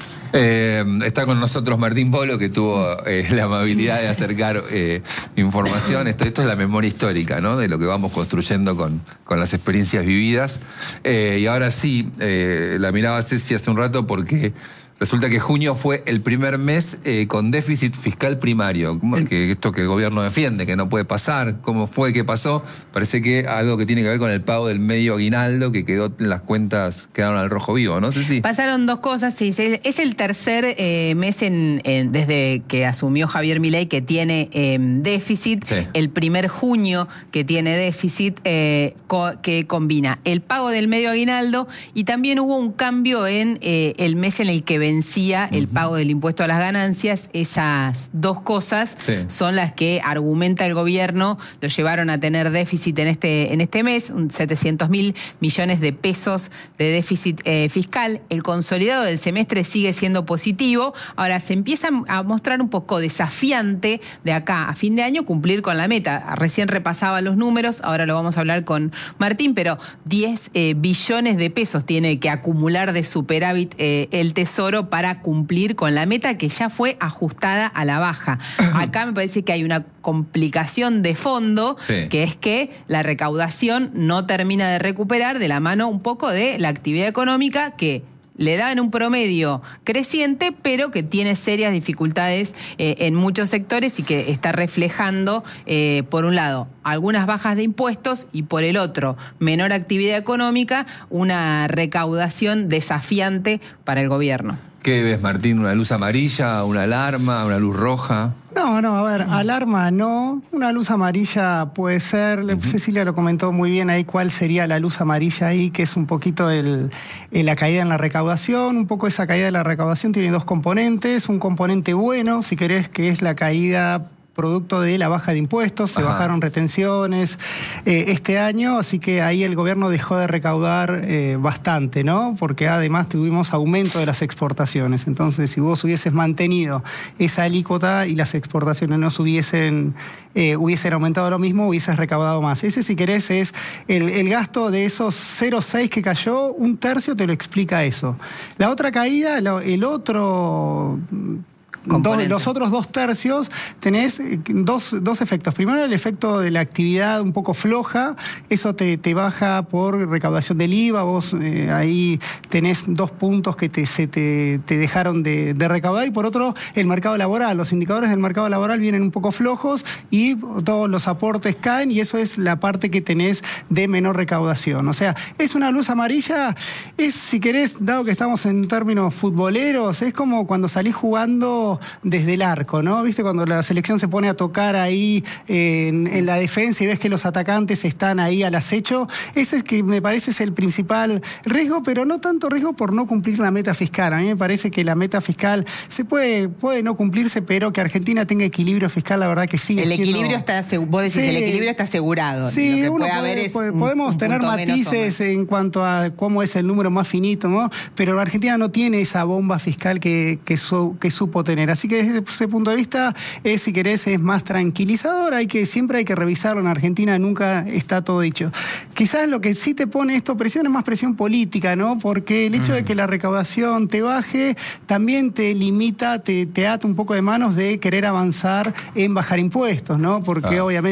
Eh, está con nosotros Martín Polo, que tuvo eh, la amabilidad de acercar eh, información. Esto, esto es la memoria histórica, ¿no? De lo que vamos construyendo con, con las experiencias vividas. Eh, y ahora sí, eh, la miraba Ceci hace un rato porque resulta que junio fue el primer mes eh, con déficit fiscal primario. Que esto que el gobierno defiende, que no puede pasar. ¿Cómo fue? ¿Qué pasó? Parece que algo que tiene que ver con el pago del medio aguinaldo, que quedó en las cuentas, quedaron al rojo vivo, ¿no? Sí, sí. Pasaron dos cosas, sí. Es el tercer eh, mes en, en, desde que asumió Javier Milei que tiene eh, déficit. Sí. El primer junio que tiene déficit, eh, co que combina el pago del medio aguinaldo y también hubo un cambio en eh, el mes en el que vencía el pago del impuesto a las ganancias. Esas dos cosas sí. son las que argumenta el gobierno, lo llevaron a tener déficit en este, en este mes, setecientos mil millones de pesos de déficit eh, fiscal. El consolidado del semestre sigue siendo positivo. Ahora se empieza a mostrar un poco desafiante de acá a fin de año cumplir con la meta. Recién repasaba los números, ahora lo vamos a hablar con Martín, pero diez eh, billones de pesos tiene que acumular de superávit eh, el Tesoro para cumplir con la meta que ya fue ajustada a la baja. Acá me parece que hay una complicación de fondo, sí. que es que la recaudación no termina de recuperar de la mano un poco de la actividad económica que le dan un promedio creciente, pero que tiene serias dificultades eh, en muchos sectores y que está reflejando, eh, por un lado, algunas bajas de impuestos y por el otro, menor actividad económica, una recaudación desafiante para el gobierno. ¿Qué ves, Martín? ¿Una luz amarilla, una alarma, una luz roja? No, no, a ver, alarma no, una luz amarilla puede ser, uh-huh. Cecilia lo comentó muy bien ahí cuál sería la luz amarilla ahí, que es un poquito el, el, la caída en la recaudación, un poco esa caída de la recaudación tiene dos componentes, un componente bueno, si querés, que es la caída producto de la baja de impuestos, se Ajá. bajaron retenciones eh, este año, así que ahí el gobierno dejó de recaudar eh, bastante, ¿no? Porque además tuvimos aumento de las exportaciones. Entonces, si vos hubieses mantenido esa alícuota y las exportaciones no se hubiesen, eh, hubiesen aumentado lo mismo, hubieses recaudado más. Ese, si querés, es el, el gasto de esos cero coma seis que cayó, un tercio te lo explica eso. La otra caída, el otro... Dos, los otros dos tercios tenés dos, dos efectos. Primero, el efecto de la actividad un poco floja, eso te, te baja por recaudación del I V A, vos eh, ahí tenés dos puntos que te, se te, te dejaron de, de recaudar, y por otro, el mercado laboral. Los indicadores del mercado laboral vienen un poco flojos y todos los aportes caen, y eso es la parte que tenés de menor recaudación. O sea, es una luz amarilla, es, si querés, dado que estamos en términos futboleros, es como cuando salís jugando poco desde el arco, ¿no? ¿Viste? Cuando la selección se pone a tocar ahí en, en la defensa y ves que los atacantes están ahí al acecho, ese es que me parece es el principal riesgo, pero no tanto riesgo por no cumplir la meta fiscal. A mí me parece que la meta fiscal se puede, puede no cumplirse, pero que Argentina tenga equilibrio fiscal, la verdad que sigue El siendo... equilibrio está, vos decís, sí, el equilibrio está asegurado. Sí, lo que uno puede puede, haber es puede, un, podemos un tener matices en cuanto a cómo es el número más finito, ¿no? Pero la Argentina no tiene esa bomba fiscal que, que, su, que supo tener. Así que desde ese punto de vista, es, si querés, es más tranquilizador. Hay que, siempre hay que revisarlo. En Argentina nunca está todo dicho. Quizás lo que sí te pone esto presión es más presión política, ¿no? Porque el hecho de que la recaudación te baje también te limita, te, te ata un poco de manos de querer avanzar en bajar impuestos, ¿no? Porque ah. obviamente